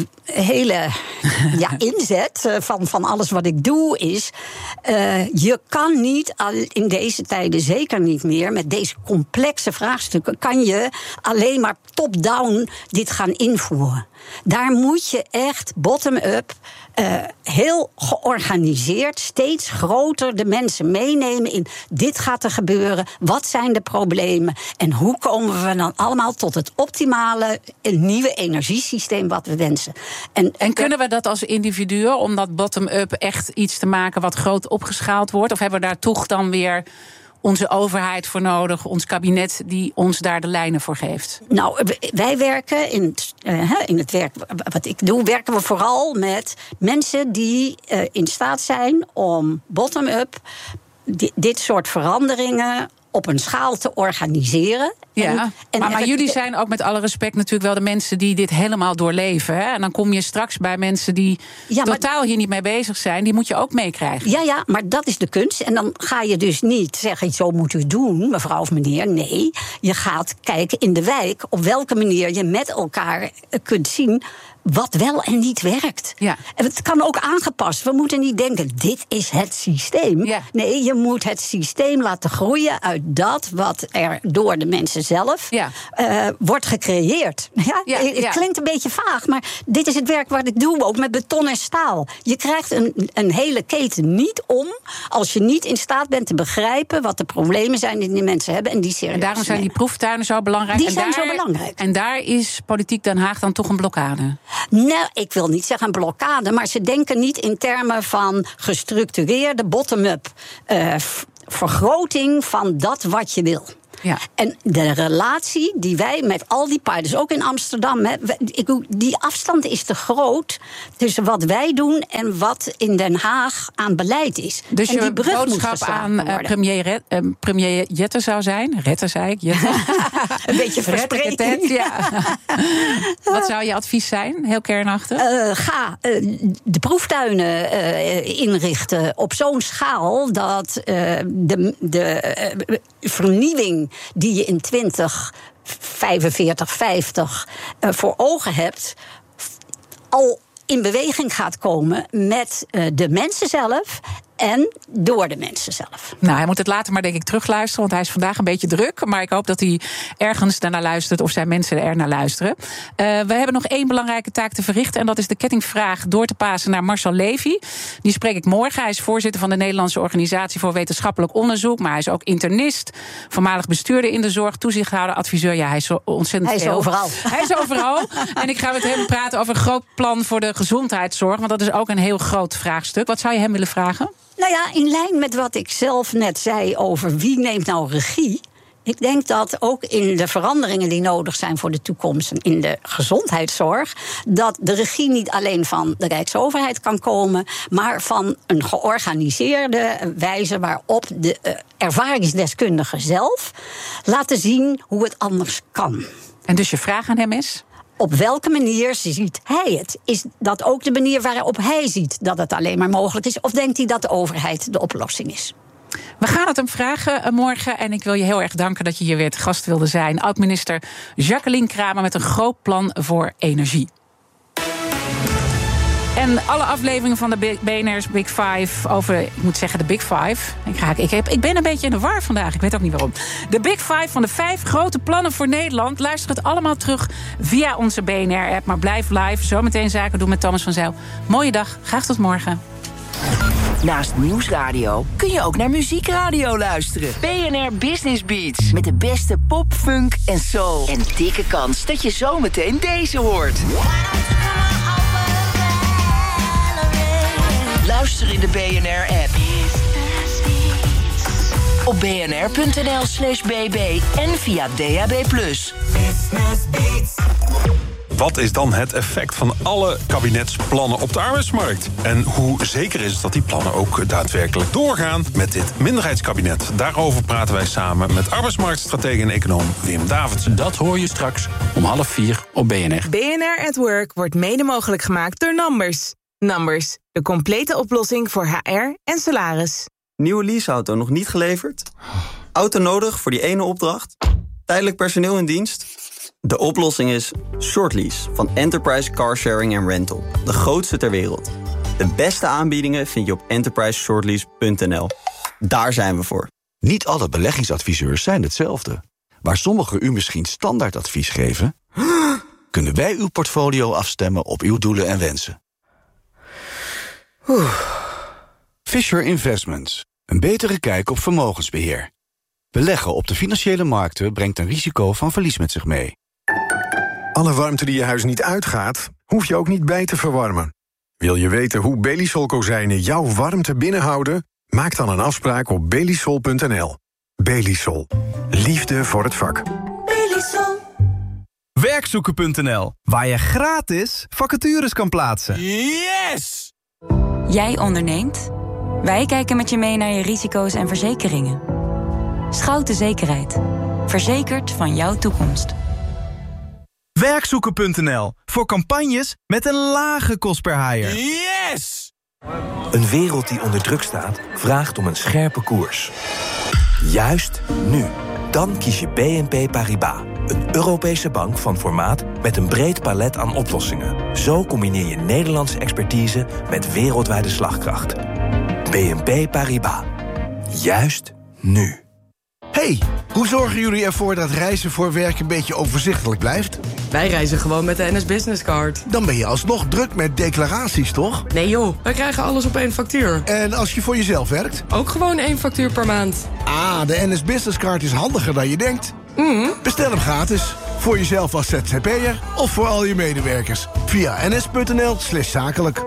hele ja, inzet van, van alles wat ik doe is, Uh, je kan niet al in deze tijden, zeker niet meer, met deze complexe vraagstukken, kan je alleen maar top-down dit gaan invoeren. Daar moet je echt bottom-up, uh, heel georganiseerd, steeds groter de mensen meenemen in dit gaat er gebeuren, wat zijn de problemen en hoe komen we dan allemaal tot het optimale nieuwe energiesysteem wat we wensen. En,
en kunnen we dat als individuen, om dat bottom-up echt iets te maken wat groot opgeschaald wordt, of hebben we daar toch dan weer onze overheid voor nodig, ons kabinet die ons daar de lijnen voor geeft?
Nou, wij werken in het, uh, in het werk wat ik doe, werken we vooral met mensen die uh, in staat zijn om bottom-up di- dit soort veranderingen op een schaal te organiseren.
Ja,
en, en
maar, maar jullie zijn ook met alle respect natuurlijk wel de mensen die dit helemaal doorleven. Hè? En dan kom je straks bij mensen die ja, totaal hier niet mee bezig zijn. Die moet je ook meekrijgen.
Ja, ja, maar dat is de kunst. En dan ga je dus niet zeggen, zo moet u doen, mevrouw of meneer. Nee, je gaat kijken in de wijk op welke manier je met elkaar kunt zien wat wel en niet werkt.
Ja.
En het kan ook aangepast. We moeten niet denken, dit is het systeem.
Ja.
Nee, je moet het systeem laten groeien uit dat wat er door de mensen zelf
ja.
uh, wordt gecreëerd. Ja,
ja,
het
ja.
klinkt een beetje vaag, maar dit is het werk wat ik doe, ook met beton en staal. Je krijgt een, een hele keten niet om als je niet in staat bent te begrijpen wat de problemen zijn die die mensen hebben en die serieus
En daarom zijn
nemen.
die proeftuinen zo belangrijk.
Die
en
zijn
daar,
zo belangrijk.
En daar is Politiek Den Haag dan toch een blokkade?
Nou, ik wil niet zeggen een blokkade, maar ze denken niet in termen van gestructureerde bottom-up uh, vergroting van dat wat je wil.
Ja.
En de relatie die wij met al die partners, ook in Amsterdam, he, ik, die afstand is te groot tussen wat wij doen en wat in Den Haag aan beleid is.
Dus
en
je
die brug
boodschap aan uh, premier, uh, premier Jette zou zijn? Rette, zei ik. Jette.
Een beetje verspreking.
Ja. Wat zou je advies zijn, heel kernachtig?
Uh, ga uh, de proeftuinen uh, inrichten op zo'n schaal dat uh, de, de uh, vernieuwing die je in twintig vijfenveertig, vijftig uh, voor ogen hebt, al in beweging gaat komen met uh, de mensen zelf en door de mensen zelf.
Nou, hij moet het later maar denk ik terugluisteren, want hij is vandaag een beetje druk. Maar ik hoop dat hij ergens daarnaar luistert of zijn mensen er naar luisteren. Uh, we hebben nog één belangrijke taak te verrichten en dat is de kettingvraag door te pasen naar Marcel Levy. Die spreek ik morgen. Hij is voorzitter van de Nederlandse Organisatie voor Wetenschappelijk Onderzoek, maar hij is ook internist, voormalig bestuurder in de zorg, toezichthouder, adviseur. Ja, hij is zo ontzettend
Hij is
veel.
overal.
Hij is overal. En ik ga met hem praten over een groot plan voor de gezondheidszorg, want dat is ook een heel groot vraagstuk. Wat zou je hem willen vragen?
Nou ja, in lijn met wat ik zelf net zei over wie neemt nou regie. Ik denk dat ook in de veranderingen die nodig zijn voor de toekomst in de gezondheidszorg, dat de regie niet alleen van de Rijksoverheid kan komen, maar van een georganiseerde wijze waarop de uh, ervaringsdeskundigen zelf laten zien hoe het anders kan.
En dus je vraag aan hem is?
Op welke manier ziet hij het? Is dat ook de manier waarop hij ziet dat het alleen maar mogelijk is? Of denkt hij dat de overheid de oplossing is?
We gaan het hem vragen morgen. En ik wil je heel erg danken dat je hier weer te gast wilde zijn. Oud-minister Jacqueline Kramer met een groot plan voor energie. En alle afleveringen van de B N R's Big Five over, ik moet zeggen de Big Five. Ik, ga, ik, heb, ik ben een beetje in de war vandaag, ik weet ook niet waarom. De Big Five van de vijf grote plannen voor Nederland. Luister het allemaal terug via onze B N R-app. Maar blijf live, zometeen zaken doen met Thomas van Zijl. Mooie dag, graag tot morgen.
Naast Nieuwsradio kun je ook naar Muziekradio luisteren. B N R Business Beats. Met de beste pop, funk en soul. En dikke kans dat je zometeen deze hoort. Luister in de B N R-app. Op bnr.nl slash bb en via D A B plus.
Wat is dan het effect van alle kabinetsplannen op de arbeidsmarkt? En hoe zeker is het dat die plannen ook daadwerkelijk doorgaan met dit minderheidskabinet? Daarover praten wij samen met arbeidsmarktstratege en econoom Wim Davidsen.
Dat hoor je straks om half vier op B N R.
B N R at Work wordt mede mogelijk gemaakt door Numbers. Numbers, de complete oplossing voor H R en salaris.
Nieuwe leaseauto nog niet geleverd? Auto nodig voor die ene opdracht? Tijdelijk personeel in dienst? De oplossing is Shortlease van Enterprise Car Sharing and Rental. De grootste ter wereld. De beste aanbiedingen vind je op enterprise shortlease punt n l. Daar zijn we voor.
Niet alle beleggingsadviseurs zijn hetzelfde. Waar sommigen u misschien standaardadvies geven,
kunnen wij uw portfolio afstemmen op uw doelen en wensen. Oeh. Fisher Investments. Een betere kijk op vermogensbeheer. Beleggen op de financiële markten brengt een risico van verlies met zich mee.
Alle warmte die je huis niet uitgaat, hoef je ook niet bij te verwarmen. Wil je weten hoe Belisol kozijnen jouw warmte binnenhouden? Maak dan een afspraak op belisol punt n l. Belisol. Liefde voor het vak.
Belisol. Werkzoeken punt n l, waar je gratis vacatures kan plaatsen.
Yes! Jij onderneemt? Wij kijken met je mee naar je risico's en verzekeringen. Schouten Zekerheid. Verzekerd van jouw toekomst.
Werkzoeken punt n l, voor campagnes met een lage kost per haier.
Yes!
Een wereld die onder druk staat, vraagt om een scherpe koers. Juist nu. Dan kies je B N P Paribas. Een Europese bank van formaat met een breed palet aan oplossingen. Zo combineer je Nederlandse expertise met wereldwijde slagkracht. B N P Paribas. Juist nu.
Hey, hoe zorgen jullie ervoor dat reizen voor werk een beetje overzichtelijk blijft?
Wij reizen gewoon met de N S Business Card.
Dan ben je alsnog druk met declaraties, toch?
Nee joh, wij krijgen alles op één factuur.
En als je voor jezelf werkt?
Ook gewoon één factuur per maand.
Ah, de N S Business Card is handiger dan je denkt.
Mm.
Bestel hem gratis. Voor jezelf als Z Z P'er of voor al je medewerkers. Via ns punt n l slash zakelijk.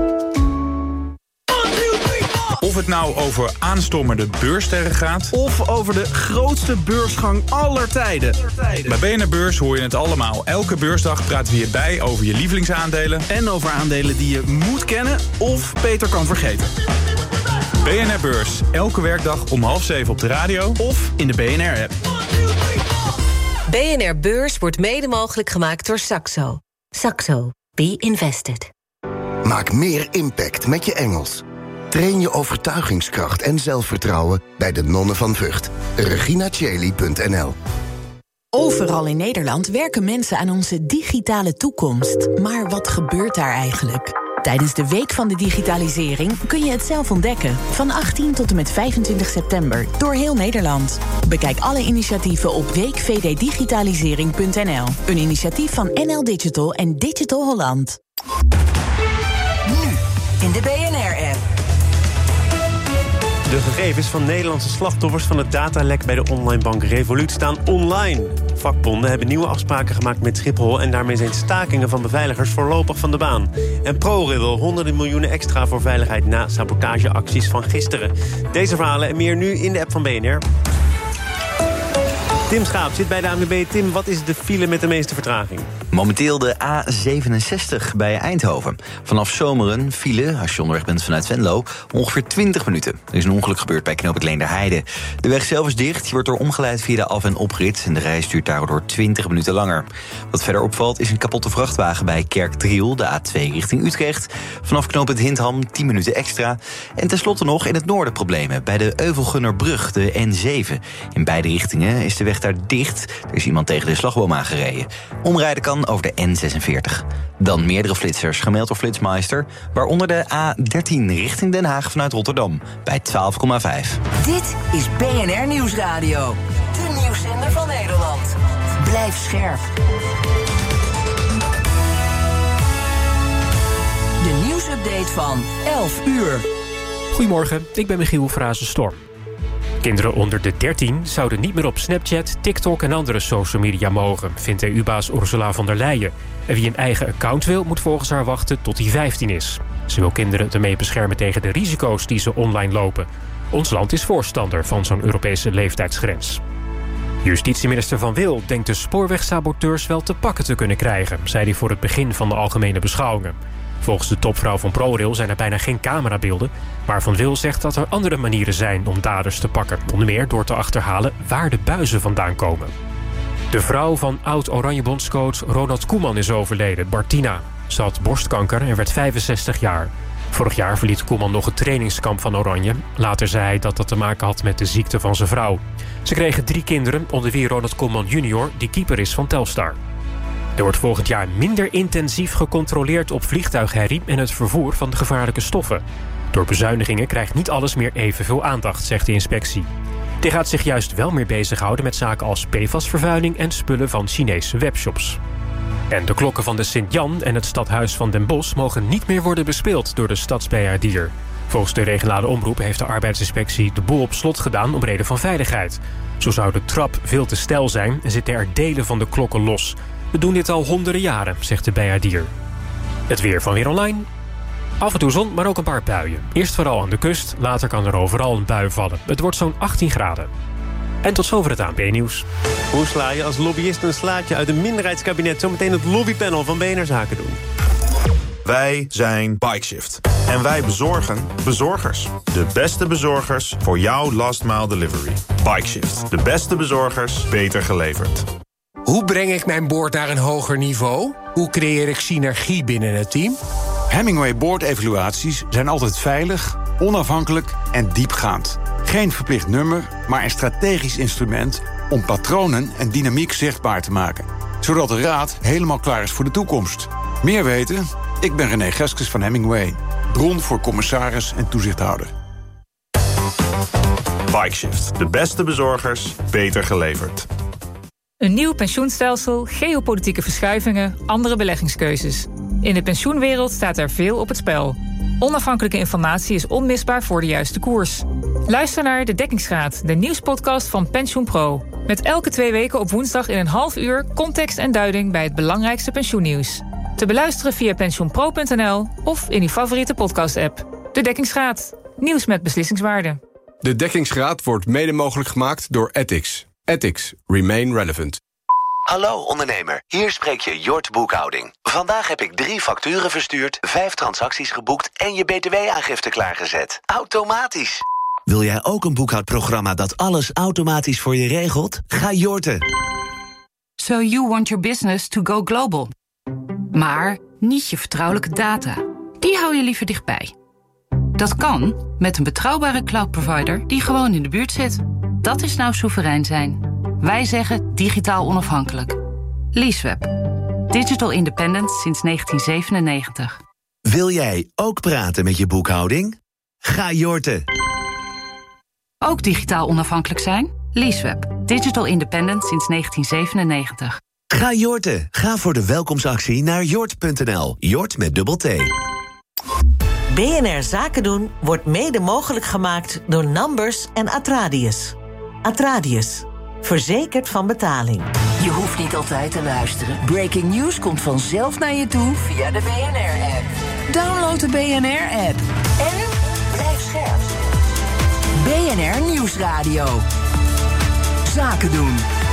Of het nou over aanstormende beurssterren gaat,
Of over de grootste beursgang aller tijden.
bij B N R Beurs hoor je het allemaal. Elke beursdag praten we hierbij over je lievelingsaandelen.
En over aandelen die je moet kennen of beter kan vergeten.
B N R Beurs, elke werkdag om half zeven op de radio
of in de B N R-app.
B N R Beurs wordt mede mogelijk gemaakt door Saxo. Saxo. Be invested.
Maak meer impact met je Engels. Train je overtuigingskracht en zelfvertrouwen bij de Nonnen van Vught. regina cheli punt n l.
Overal in Nederland werken mensen aan onze digitale toekomst. Maar wat gebeurt daar eigenlijk? Tijdens de Week van de Digitalisering kun je het zelf ontdekken. Van achttien tot en met vijfentwintig september door heel Nederland. Bekijk alle initiatieven op week v d digitalisering punt n l. Een initiatief van N L Digital en Digital Holland.
Nu in de B N R-app.
De gegevens van Nederlandse slachtoffers van het datalek bij de online bank Revolut staan online. Vakbonden hebben nieuwe afspraken gemaakt met Schiphol en daarmee zijn stakingen van beveiligers voorlopig van de baan. En ProRail wil honderden miljoenen extra voor veiligheid na sabotageacties van gisteren. Deze verhalen en meer nu in de app van B N R. Tim Schaap zit bij de A N W B. Tim, wat is de file met de meeste vertraging?
Momenteel de A zevenenzestig bij Eindhoven. Vanaf Zomeren file, als je onderweg bent vanuit Venlo, ongeveer twintig minuten. Er is een ongeluk gebeurd bij knooppunt Leenderheide. De weg zelf is dicht, je wordt door omgeleid via de af- en oprit en de reis duurt daardoor twintig minuten langer. Wat verder opvalt is een kapotte vrachtwagen bij Kerkdriel, de A twee richting Utrecht. Vanaf knooppunt Hindham tien minuten extra. En tenslotte nog in het noorden problemen bij de Euvelgunnerbrug, de N zeven. In beide richtingen is de weg daar dicht. Er is iemand tegen de slagboom aangereden. Omrijden kan over de N zesenveertig. Dan meerdere flitsers gemeld door Flitsmeister, waaronder de A dertien richting Den Haag vanuit Rotterdam bij twaalf komma vijf.
Dit is B N R Nieuwsradio. De nieuwszender van Nederland. Blijf scherp. De nieuwsupdate van elf uur.
Goedemorgen, ik ben Michiel Frazen-Storm. Kinderen onder de dertien zouden niet meer op Snapchat, TikTok en andere social media mogen, vindt E U-baas Ursula von der Leyen. En wie een eigen account wil, moet volgens haar wachten tot hij vijftien is. Ze wil kinderen ermee beschermen tegen de risico's die ze online lopen. Ons land is voorstander van zo'n Europese leeftijdsgrens. Justitieminister Van Wil denkt de spoorwegsaboteurs wel te pakken te kunnen krijgen, zei hij voor het begin van de algemene beschouwingen. Volgens de topvrouw van ProRail zijn er bijna geen camerabeelden, maar Van Wil zegt dat er andere manieren zijn om daders te pakken. Onder meer door te achterhalen waar de buizen vandaan komen. De vrouw van oud-Oranje-bondscoach Ronald Koeman is overleden, Bartina. Ze had borstkanker en werd vijfenzestig jaar. Vorig jaar verliet Koeman nog het trainingskamp van Oranje. Later zei hij dat dat te maken had met de ziekte van zijn vrouw. Ze kregen drie kinderen, onder wie Ronald Koeman junior, die keeper is van Telstar. Er wordt volgend jaar minder intensief gecontroleerd op vliegtuigherrie en het vervoer van de gevaarlijke stoffen. Door bezuinigingen krijgt niet alles meer evenveel aandacht, zegt de inspectie. Die gaat zich juist wel meer bezighouden met zaken als P F A S-vervuiling en spullen van Chinese webshops. En de klokken van de Sint-Jan en het stadhuis van Den Bosch mogen niet meer worden bespeeld door de stadsbeheerder. Volgens de regionale omroep heeft de arbeidsinspectie de boel op slot gedaan om reden van veiligheid. Zo zou de trap veel te steil zijn en zitten er delen van de klokken los. We doen dit al honderden jaren, zegt de beheerder. Het weer van Weer Online. Af en toe zon, maar ook een paar buien. Eerst vooral aan de kust, later kan er overal een bui vallen. Het wordt zo'n achttien graden. En tot zover het A N P-nieuws.
Hoe sla je als lobbyist een slaatje uit een minderheidskabinet? Zometeen het lobbypanel van B N R Zaken doen.
Wij zijn Bikeshift. En wij bezorgen bezorgers. De beste bezorgers voor jouw last mile delivery. Bikeshift. De beste bezorgers, beter geleverd.
Hoe breng ik mijn boord naar een hoger niveau? Hoe creëer ik synergie binnen het team?
Hemingway boordevaluaties zijn altijd veilig, onafhankelijk en diepgaand. Geen verplicht nummer, maar een strategisch instrument om patronen en dynamiek zichtbaar te maken. Zodat de raad helemaal klaar is voor de toekomst. Meer weten? Ik ben René Geskes van Hemingway. Bron voor commissaris en toezichthouder.
Bikeshift. De beste bezorgers, beter geleverd.
Een nieuw pensioenstelsel, geopolitieke verschuivingen, andere beleggingskeuzes. In de pensioenwereld staat er veel op het spel. Onafhankelijke informatie is onmisbaar voor de juiste koers. Luister naar De Dekkingsgraad, de nieuwspodcast van PensioenPro. Met elke twee weken op woensdag in een half uur context en duiding bij het belangrijkste pensioennieuws. Te beluisteren via pensioenpro punt n l of in uw favoriete podcast-app. De Dekkingsgraad. Nieuws met beslissingswaarde.
De Dekkingsgraad wordt mede mogelijk gemaakt door Ethics. Ethics. Remain relevant.
Hallo ondernemer, hier spreek je Jort Boekhouding. Vandaag heb ik drie facturen verstuurd, vijf transacties geboekt en je B T W-aangifte klaargezet. Automatisch. Wil jij ook een boekhoudprogramma dat alles automatisch voor je regelt? Ga Jorten.
So you want your business to go global. Maar niet je vertrouwelijke data. Die hou je liever dichtbij. Dat kan met een betrouwbare cloud-provider die gewoon in de buurt zit. Dat is nou soeverein zijn. Wij zeggen digitaal onafhankelijk. Leaseweb. Digital independent sinds negentien zevenennegentig.
Wil jij ook praten met je boekhouding? Ga Jorten.
Ook digitaal onafhankelijk zijn? Leaseweb. Digital independent sinds negentien zevenennegentig.
Ga Jorten. Ga voor de welkomstactie naar jort punt n l. Jort met dubbel T.
B N R Zaken doen wordt mede mogelijk gemaakt door Numbers en Atradius. Atradius. Verzekerd van betaling.
Je hoeft niet altijd te luisteren. Breaking news komt vanzelf naar je toe via de B N R-app. Download de B N R-app. En blijf scherp. B N R Nieuwsradio. Zaken doen.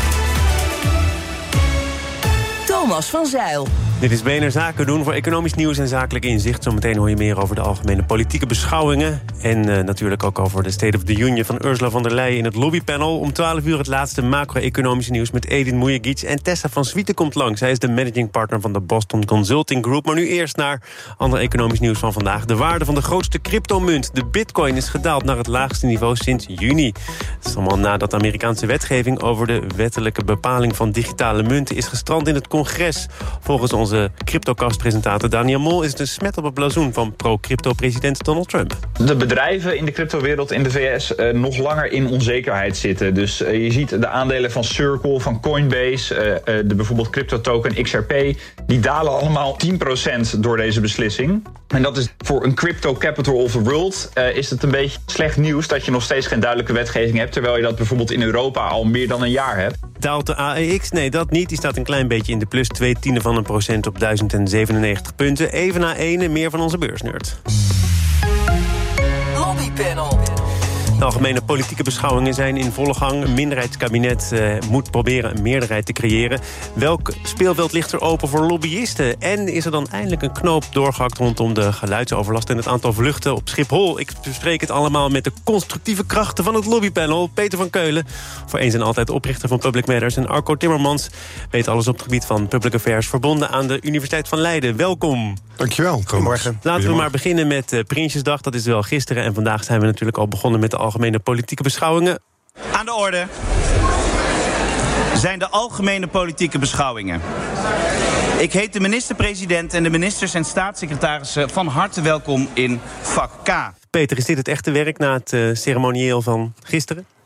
Thomas van Zijl.
Dit is B N R Zaken doen voor economisch nieuws en zakelijk inzicht. Zometeen hoor je meer over de algemene politieke beschouwingen. En uh, natuurlijk ook over de State of the Union van Ursula von der Leyen in het lobbypanel. Om twaalf uur het laatste macro-economische nieuws met Edin Mujagic. En Tessa van Swieten komt langs. Zij is de managing partner van de Boston Consulting Group. Maar nu eerst naar ander economisch nieuws van vandaag. De waarde van de grootste cryptomunt, de bitcoin, is gedaald naar het laagste niveau sinds juni. Het is allemaal nadat de Amerikaanse wetgeving over de wettelijke bepaling van digitale munten is gestrand in het congres. Volgens onze De CryptoCast-presentator Daniel Mol is het een smet op het blazoen van pro-crypto-president Donald Trump.
De bedrijven in de cryptowereld in de V S uh, nog langer in onzekerheid zitten. Dus uh, je ziet de aandelen van Circle, van Coinbase, uh, uh, de bijvoorbeeld crypto-token X R P, die dalen allemaal tien procent door deze beslissing. En dat is voor een crypto capital of the world uh, is het een beetje slecht nieuws dat je nog steeds geen duidelijke wetgeving hebt, terwijl je dat bijvoorbeeld in Europa al meer dan een jaar hebt.
Daalt de A E X? Nee, dat niet. Die staat een klein beetje in de plus. Twee tienden van een procent op duizend zevenennegentig punten. Even na ene, meer van onze beursnerd.
Lobbypanel.
De algemene politieke beschouwingen zijn in volle gang. Een minderheidskabinet uh, moet proberen een meerderheid te creëren. Welk speelveld ligt er open voor lobbyisten? En is er dan eindelijk een knoop doorgehakt rondom de geluidsoverlast en het aantal vluchten op Schiphol? Ik bespreek het allemaal met de constructieve krachten van het lobbypanel. Peter van Keulen, voor eens en altijd oprichter van Public Matters. En Arco Timmermans weet alles op het gebied van public affairs, verbonden aan de Universiteit van Leiden. Welkom.
Dankjewel.
Goedemorgen. Laten we maar beginnen met uh, Prinsjesdag. Dat is wel gisteren. En vandaag zijn we natuurlijk al begonnen met de algemene politieke beschouwingen.
Aan de orde zijn de algemene politieke beschouwingen. Ik heet de minister-president en de ministers en staatssecretarissen van harte welkom in vak K.
Peter, is dit het echte werk na het uh, ceremonieel van gisteren?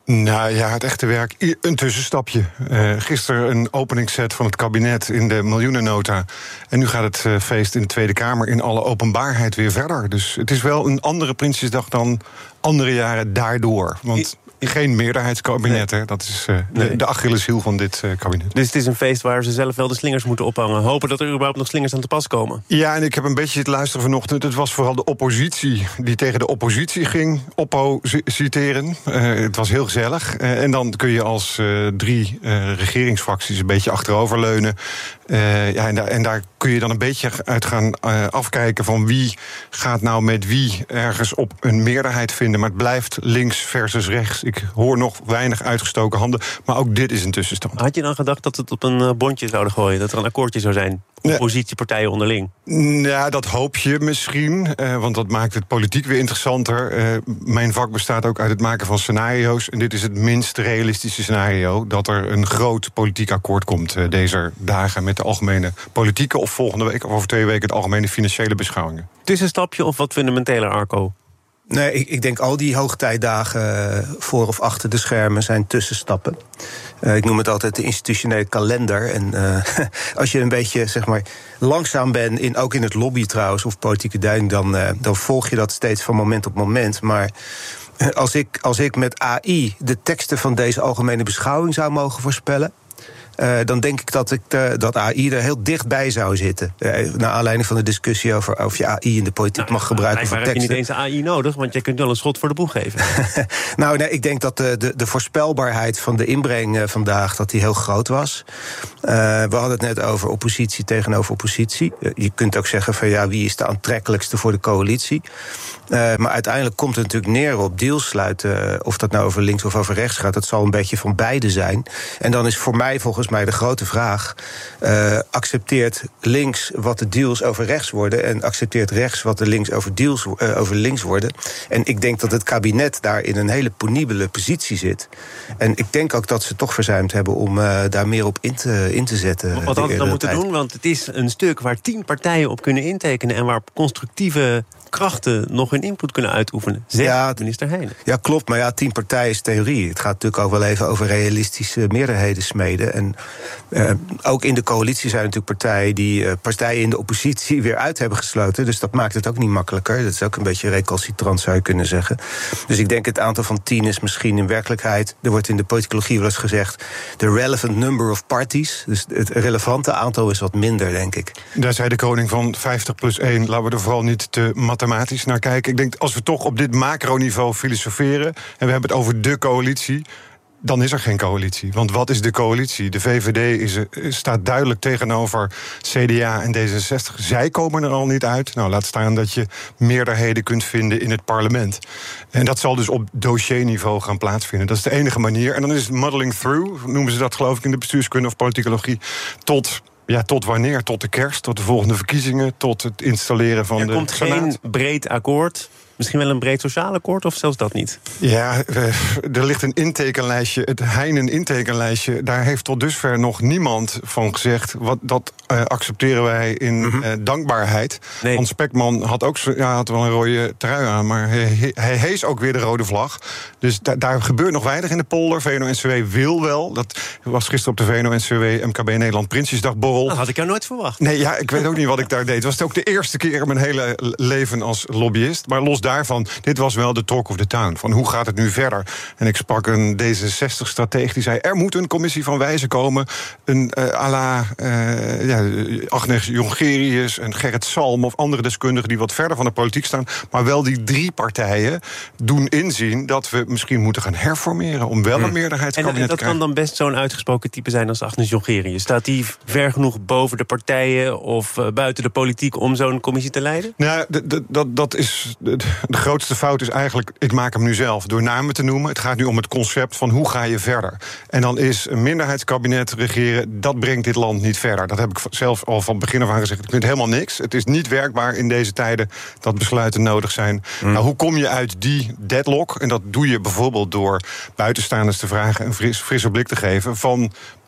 Nou ja, het echte werk, een tussenstapje. Uh, gisteren een openingsset van het kabinet in de miljoenennota. En nu gaat het uh, feest in de Tweede Kamer in alle openbaarheid weer verder. Dus het is wel een andere Prinsjesdag dan andere jaren daardoor. Want geen meerderheidskabinet, nee. Hè? Dat is uh, nee. de, de Achilleshiel van dit uh, kabinet.
Dus het is een feest waar ze zelf wel de slingers moeten ophangen. Hopen dat er überhaupt nog slingers aan te pas komen.
Ja, en ik heb een beetje het luisteren vanochtend. Het was vooral de oppositie die tegen de oppositie ging oppositeren. Uh, het was heel gezellig. Uh, en dan kun je als uh, drie uh, regeringsfracties een beetje achteroverleunen. Uh, ja, en, da- en daar kun je dan een beetje uit gaan uh, afkijken van wie gaat nou met wie ergens op een meerderheid vinden. Maar het blijft links versus rechts. Ik hoor nog weinig uitgestoken handen, maar ook dit is een tussenstand.
Had je dan gedacht dat het op een bondje zouden gooien? Dat er een akkoordje zou zijn? Oppositiepartijen onderling?
Ja, dat hoop je misschien, uh, want dat maakt het politiek weer interessanter. Uh, mijn vak bestaat ook uit het maken van scenario's. En dit is het minst realistische scenario, dat er een groot politiek akkoord komt uh, deze dagen met de algemene politieke, of volgende week of over twee weken de algemene financiële beschouwingen.
Tussenstapje of wat fundamenteler, Arco?
Nee, ik, ik denk al die hoogtijdagen voor of achter de schermen zijn tussenstappen. Uh, ik noem het altijd de institutionele kalender. En uh, als je een beetje, zeg maar, langzaam bent, in, ook in het lobby trouwens, of politieke duiding, dan, uh, dan volg je dat steeds van moment op moment. Maar uh, als ik, als ik met A I de teksten van deze algemene beschouwing zou mogen voorspellen, Uh, dan denk ik dat, ik de, dat A I er heel dichtbij zou zitten. Uh, naar aanleiding van de discussie over of je A I in de politiek nou, mag gebruiken voor teksten.
Maar heb je niet eens A I nodig, want je kunt wel een schot voor de boeg geven.
nou, nee, ik denk dat de, de, de voorspelbaarheid van de inbreng uh, vandaag dat die heel groot was. Uh, we hadden het net over oppositie tegenover oppositie. Uh, je kunt ook zeggen van ja, wie is de aantrekkelijkste voor de coalitie? Uh, maar uiteindelijk komt het natuurlijk neer op deals sluiten. Uh, of dat nou over links of over rechts gaat. Dat zal een beetje van beide zijn. En dan is voor mij volgens mij de grote vraag. Uh, accepteert links wat de deals over rechts worden. En accepteert rechts wat de links over deals uh, over links worden. En ik denk dat het kabinet daar in een hele penibele positie zit. En ik denk ook dat ze toch verzuimd hebben om uh, daar meer op in te, in te zetten.
Wat hadden ze dan moeten doen? Want het is een stuk waar tien partijen op kunnen intekenen. En waar constructieve krachten nog hun input kunnen uitoefenen. Zegt ja, minister Heijnen.
Ja, klopt. Maar ja, tien partijen is theorie. Het gaat natuurlijk ook wel even over realistische meerderheden smeden. En uh, ook in de coalitie zijn natuurlijk partijen die uh, partijen in de oppositie weer uit hebben gesloten. Dus dat maakt het ook niet makkelijker. Dat is ook een beetje recalcitrant, zou je kunnen zeggen. Dus ik denk het aantal van tien is misschien in werkelijkheid, er wordt in de politicologie wel eens gezegd, the relevant number of parties. Dus het relevante aantal is wat minder, denk ik.
Daar zei de koning van vijftig plus één. Laten we er vooral niet te mathematisch naar kijken. Ik denk, als we toch op dit macroniveau filosoferen, en we hebben het over de coalitie, dan is er geen coalitie. Want wat is de coalitie? De V V D is, staat duidelijk tegenover C D A en D zesenzestig. Zij komen er al niet uit. Nou, laat staan dat je meerderheden kunt vinden in het parlement. En dat zal dus op dossierniveau gaan plaatsvinden. Dat is de enige manier. En dan is het muddling through, noemen ze dat geloof ik in de bestuurskunde of politicologie, tot... Ja, tot wanneer? Tot de kerst, tot de volgende verkiezingen, tot het installeren van
er
de
komt
Senaat.
Geen breed akkoord. Misschien wel een breed sociaal akkoord, of zelfs dat niet?
Ja, er ligt een intekenlijstje, het Heijnen intekenlijstje. Daar heeft tot dusver nog niemand van gezegd, wat, dat uh, accepteren wij in mm-hmm. uh, dankbaarheid. Nee. Hans Spekman had ook ja, had wel een rode trui aan, maar hij, hij hees ook weer de rode vlag. Dus da, daar gebeurt nog weinig in de polder. V N O N C W wil wel. Dat was gisteren op de V N O N C W M K B Nederland Prinsjesdagborrel.
Dat had ik jou nooit verwacht.
Nee, ja, ik weet ook niet wat ik daar deed. Het was ook de eerste keer in mijn hele leven als lobbyist. Maar los daarvan, dit was wel de talk of the town. Van hoe gaat het nu verder? En ik sprak een D zesenzestig-strateeg die zei, er moet een commissie van wijzen komen. Een uh, à la uh, ja, Agnes Jongerius en Gerrit Salm of andere deskundigen die wat verder van de politiek staan. Maar wel die drie partijen doen inzien dat we misschien moeten gaan herformeren om wel een meerderheidskabinet
en, en
te krijgen.
En dat kan dan best zo'n uitgesproken type zijn als Agnes Jongerius. Staat die ver genoeg boven de partijen of uh, buiten de politiek om zo'n commissie te leiden?
Nou, d- d- dat, dat is de, de grootste fout is eigenlijk, ik maak hem nu zelf door namen te noemen. Het gaat nu om het concept van hoe ga je verder. En dan is een minderheidskabinet regeren, dat brengt dit land niet verder. Dat heb ik zelf al van begin af aan gezegd. Ik vind helemaal niks. Het is niet werkbaar in deze tijden dat besluiten nodig zijn. Mm. Nou, hoe kom je uit die deadlock? En dat doe je bijvoorbeeld door buitenstaanders te vragen een fris, frisse blik te geven van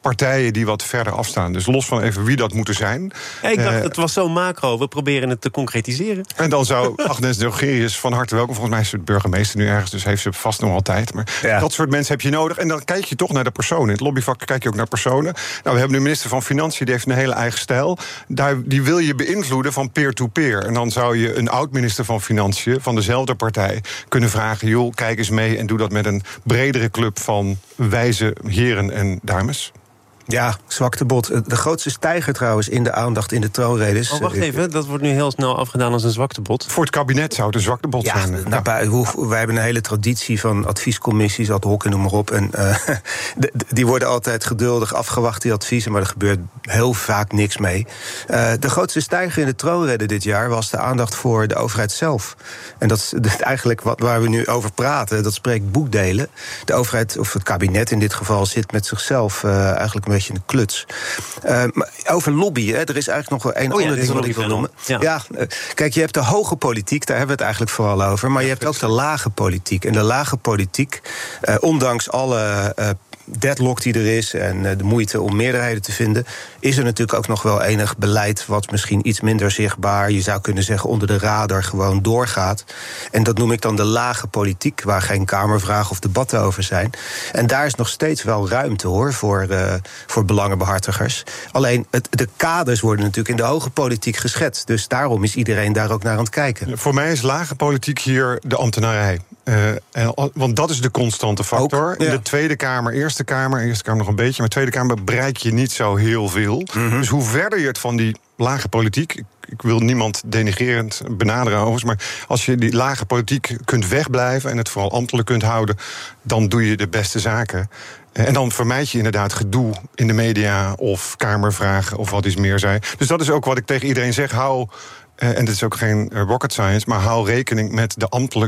partijen die wat verder afstaan. Dus los van even wie dat moeten zijn.
Ja, ik dacht,
uh,
het was zo macro. We proberen het te concretiseren.
En dan zou Agnes Jongerius van harte welkom. Volgens mij is ze burgemeester nu ergens, dus heeft ze vast nog altijd. Maar ja. dat soort mensen heb je nodig. En dan kijk je toch naar de personen. In het lobbyvak kijk je ook naar personen. Nou, we hebben de minister van Financiën, die heeft een hele eigen stijl. Daar, die wil je beïnvloeden van peer-to-peer. En dan zou je een oud-minister van Financiën van dezelfde partij kunnen vragen, joh, kijk eens mee en doe dat met een bredere club van wijze heren en dames.
Ja, zwaktebod. De grootste stijger trouwens in de aandacht in de troonredes.
Oh, wacht even, dat wordt nu heel snel afgedaan als een zwaktebod.
Voor het kabinet zou het een zwaktebod
ja,
zijn.
Nou, ja. Wij hebben een hele traditie van adviescommissies, ad hoc en noem maar op. En uh, de, die worden altijd geduldig afgewacht, die adviezen, maar er gebeurt heel vaak niks mee. Uh, de grootste stijger in de troonrede dit jaar was de aandacht voor de overheid zelf. En dat is, dat is eigenlijk wat, waar we nu over praten, dat spreekt boekdelen. De overheid, of het kabinet in dit geval, zit met zichzelf uh, eigenlijk een beetje in de kluts. Uh, maar over lobbyen, hè, er is eigenlijk nog wel één
oh, ja,
ander ding wat ik wil noemen. Ja. Ja, uh, kijk, je hebt de hoge politiek, daar hebben we het eigenlijk vooral over. Maar je hebt ook de lage politiek. En de lage politiek, uh, ondanks alle uh, deadlock die er is en uh, de moeite om meerderheden te vinden, is er natuurlijk ook nog wel enig beleid wat misschien iets minder zichtbaar, je zou kunnen zeggen onder de radar, gewoon doorgaat. En dat noem ik dan de lage politiek, waar geen kamervragen of debatten over zijn. En daar is nog steeds wel ruimte, hoor, voor, uh, voor belangenbehartigers. Alleen, het, de kaders worden natuurlijk in de hoge politiek geschetst. Dus daarom is iedereen daar ook naar aan het kijken.
Voor mij is lage politiek hier de ambtenarij. Uh, en, want dat is de constante factor. Ook, ja. In de Tweede Kamer, Eerste Kamer, Eerste Kamer nog een beetje, maar Tweede Kamer bereik je niet zo heel veel. Mm-hmm. Dus hoe verder je het van die lage politiek, ik, ik wil niemand denigrerend benaderen overigens, maar als je die lage politiek kunt wegblijven en het vooral ambtelijk kunt houden, dan doe je de beste zaken. En dan vermijd je inderdaad gedoe in de media of kamervragen of wat iets meer zijn. Dus dat is ook wat ik tegen iedereen zeg, hou, en dit is ook geen rocket science, maar hou rekening met de ambtelijke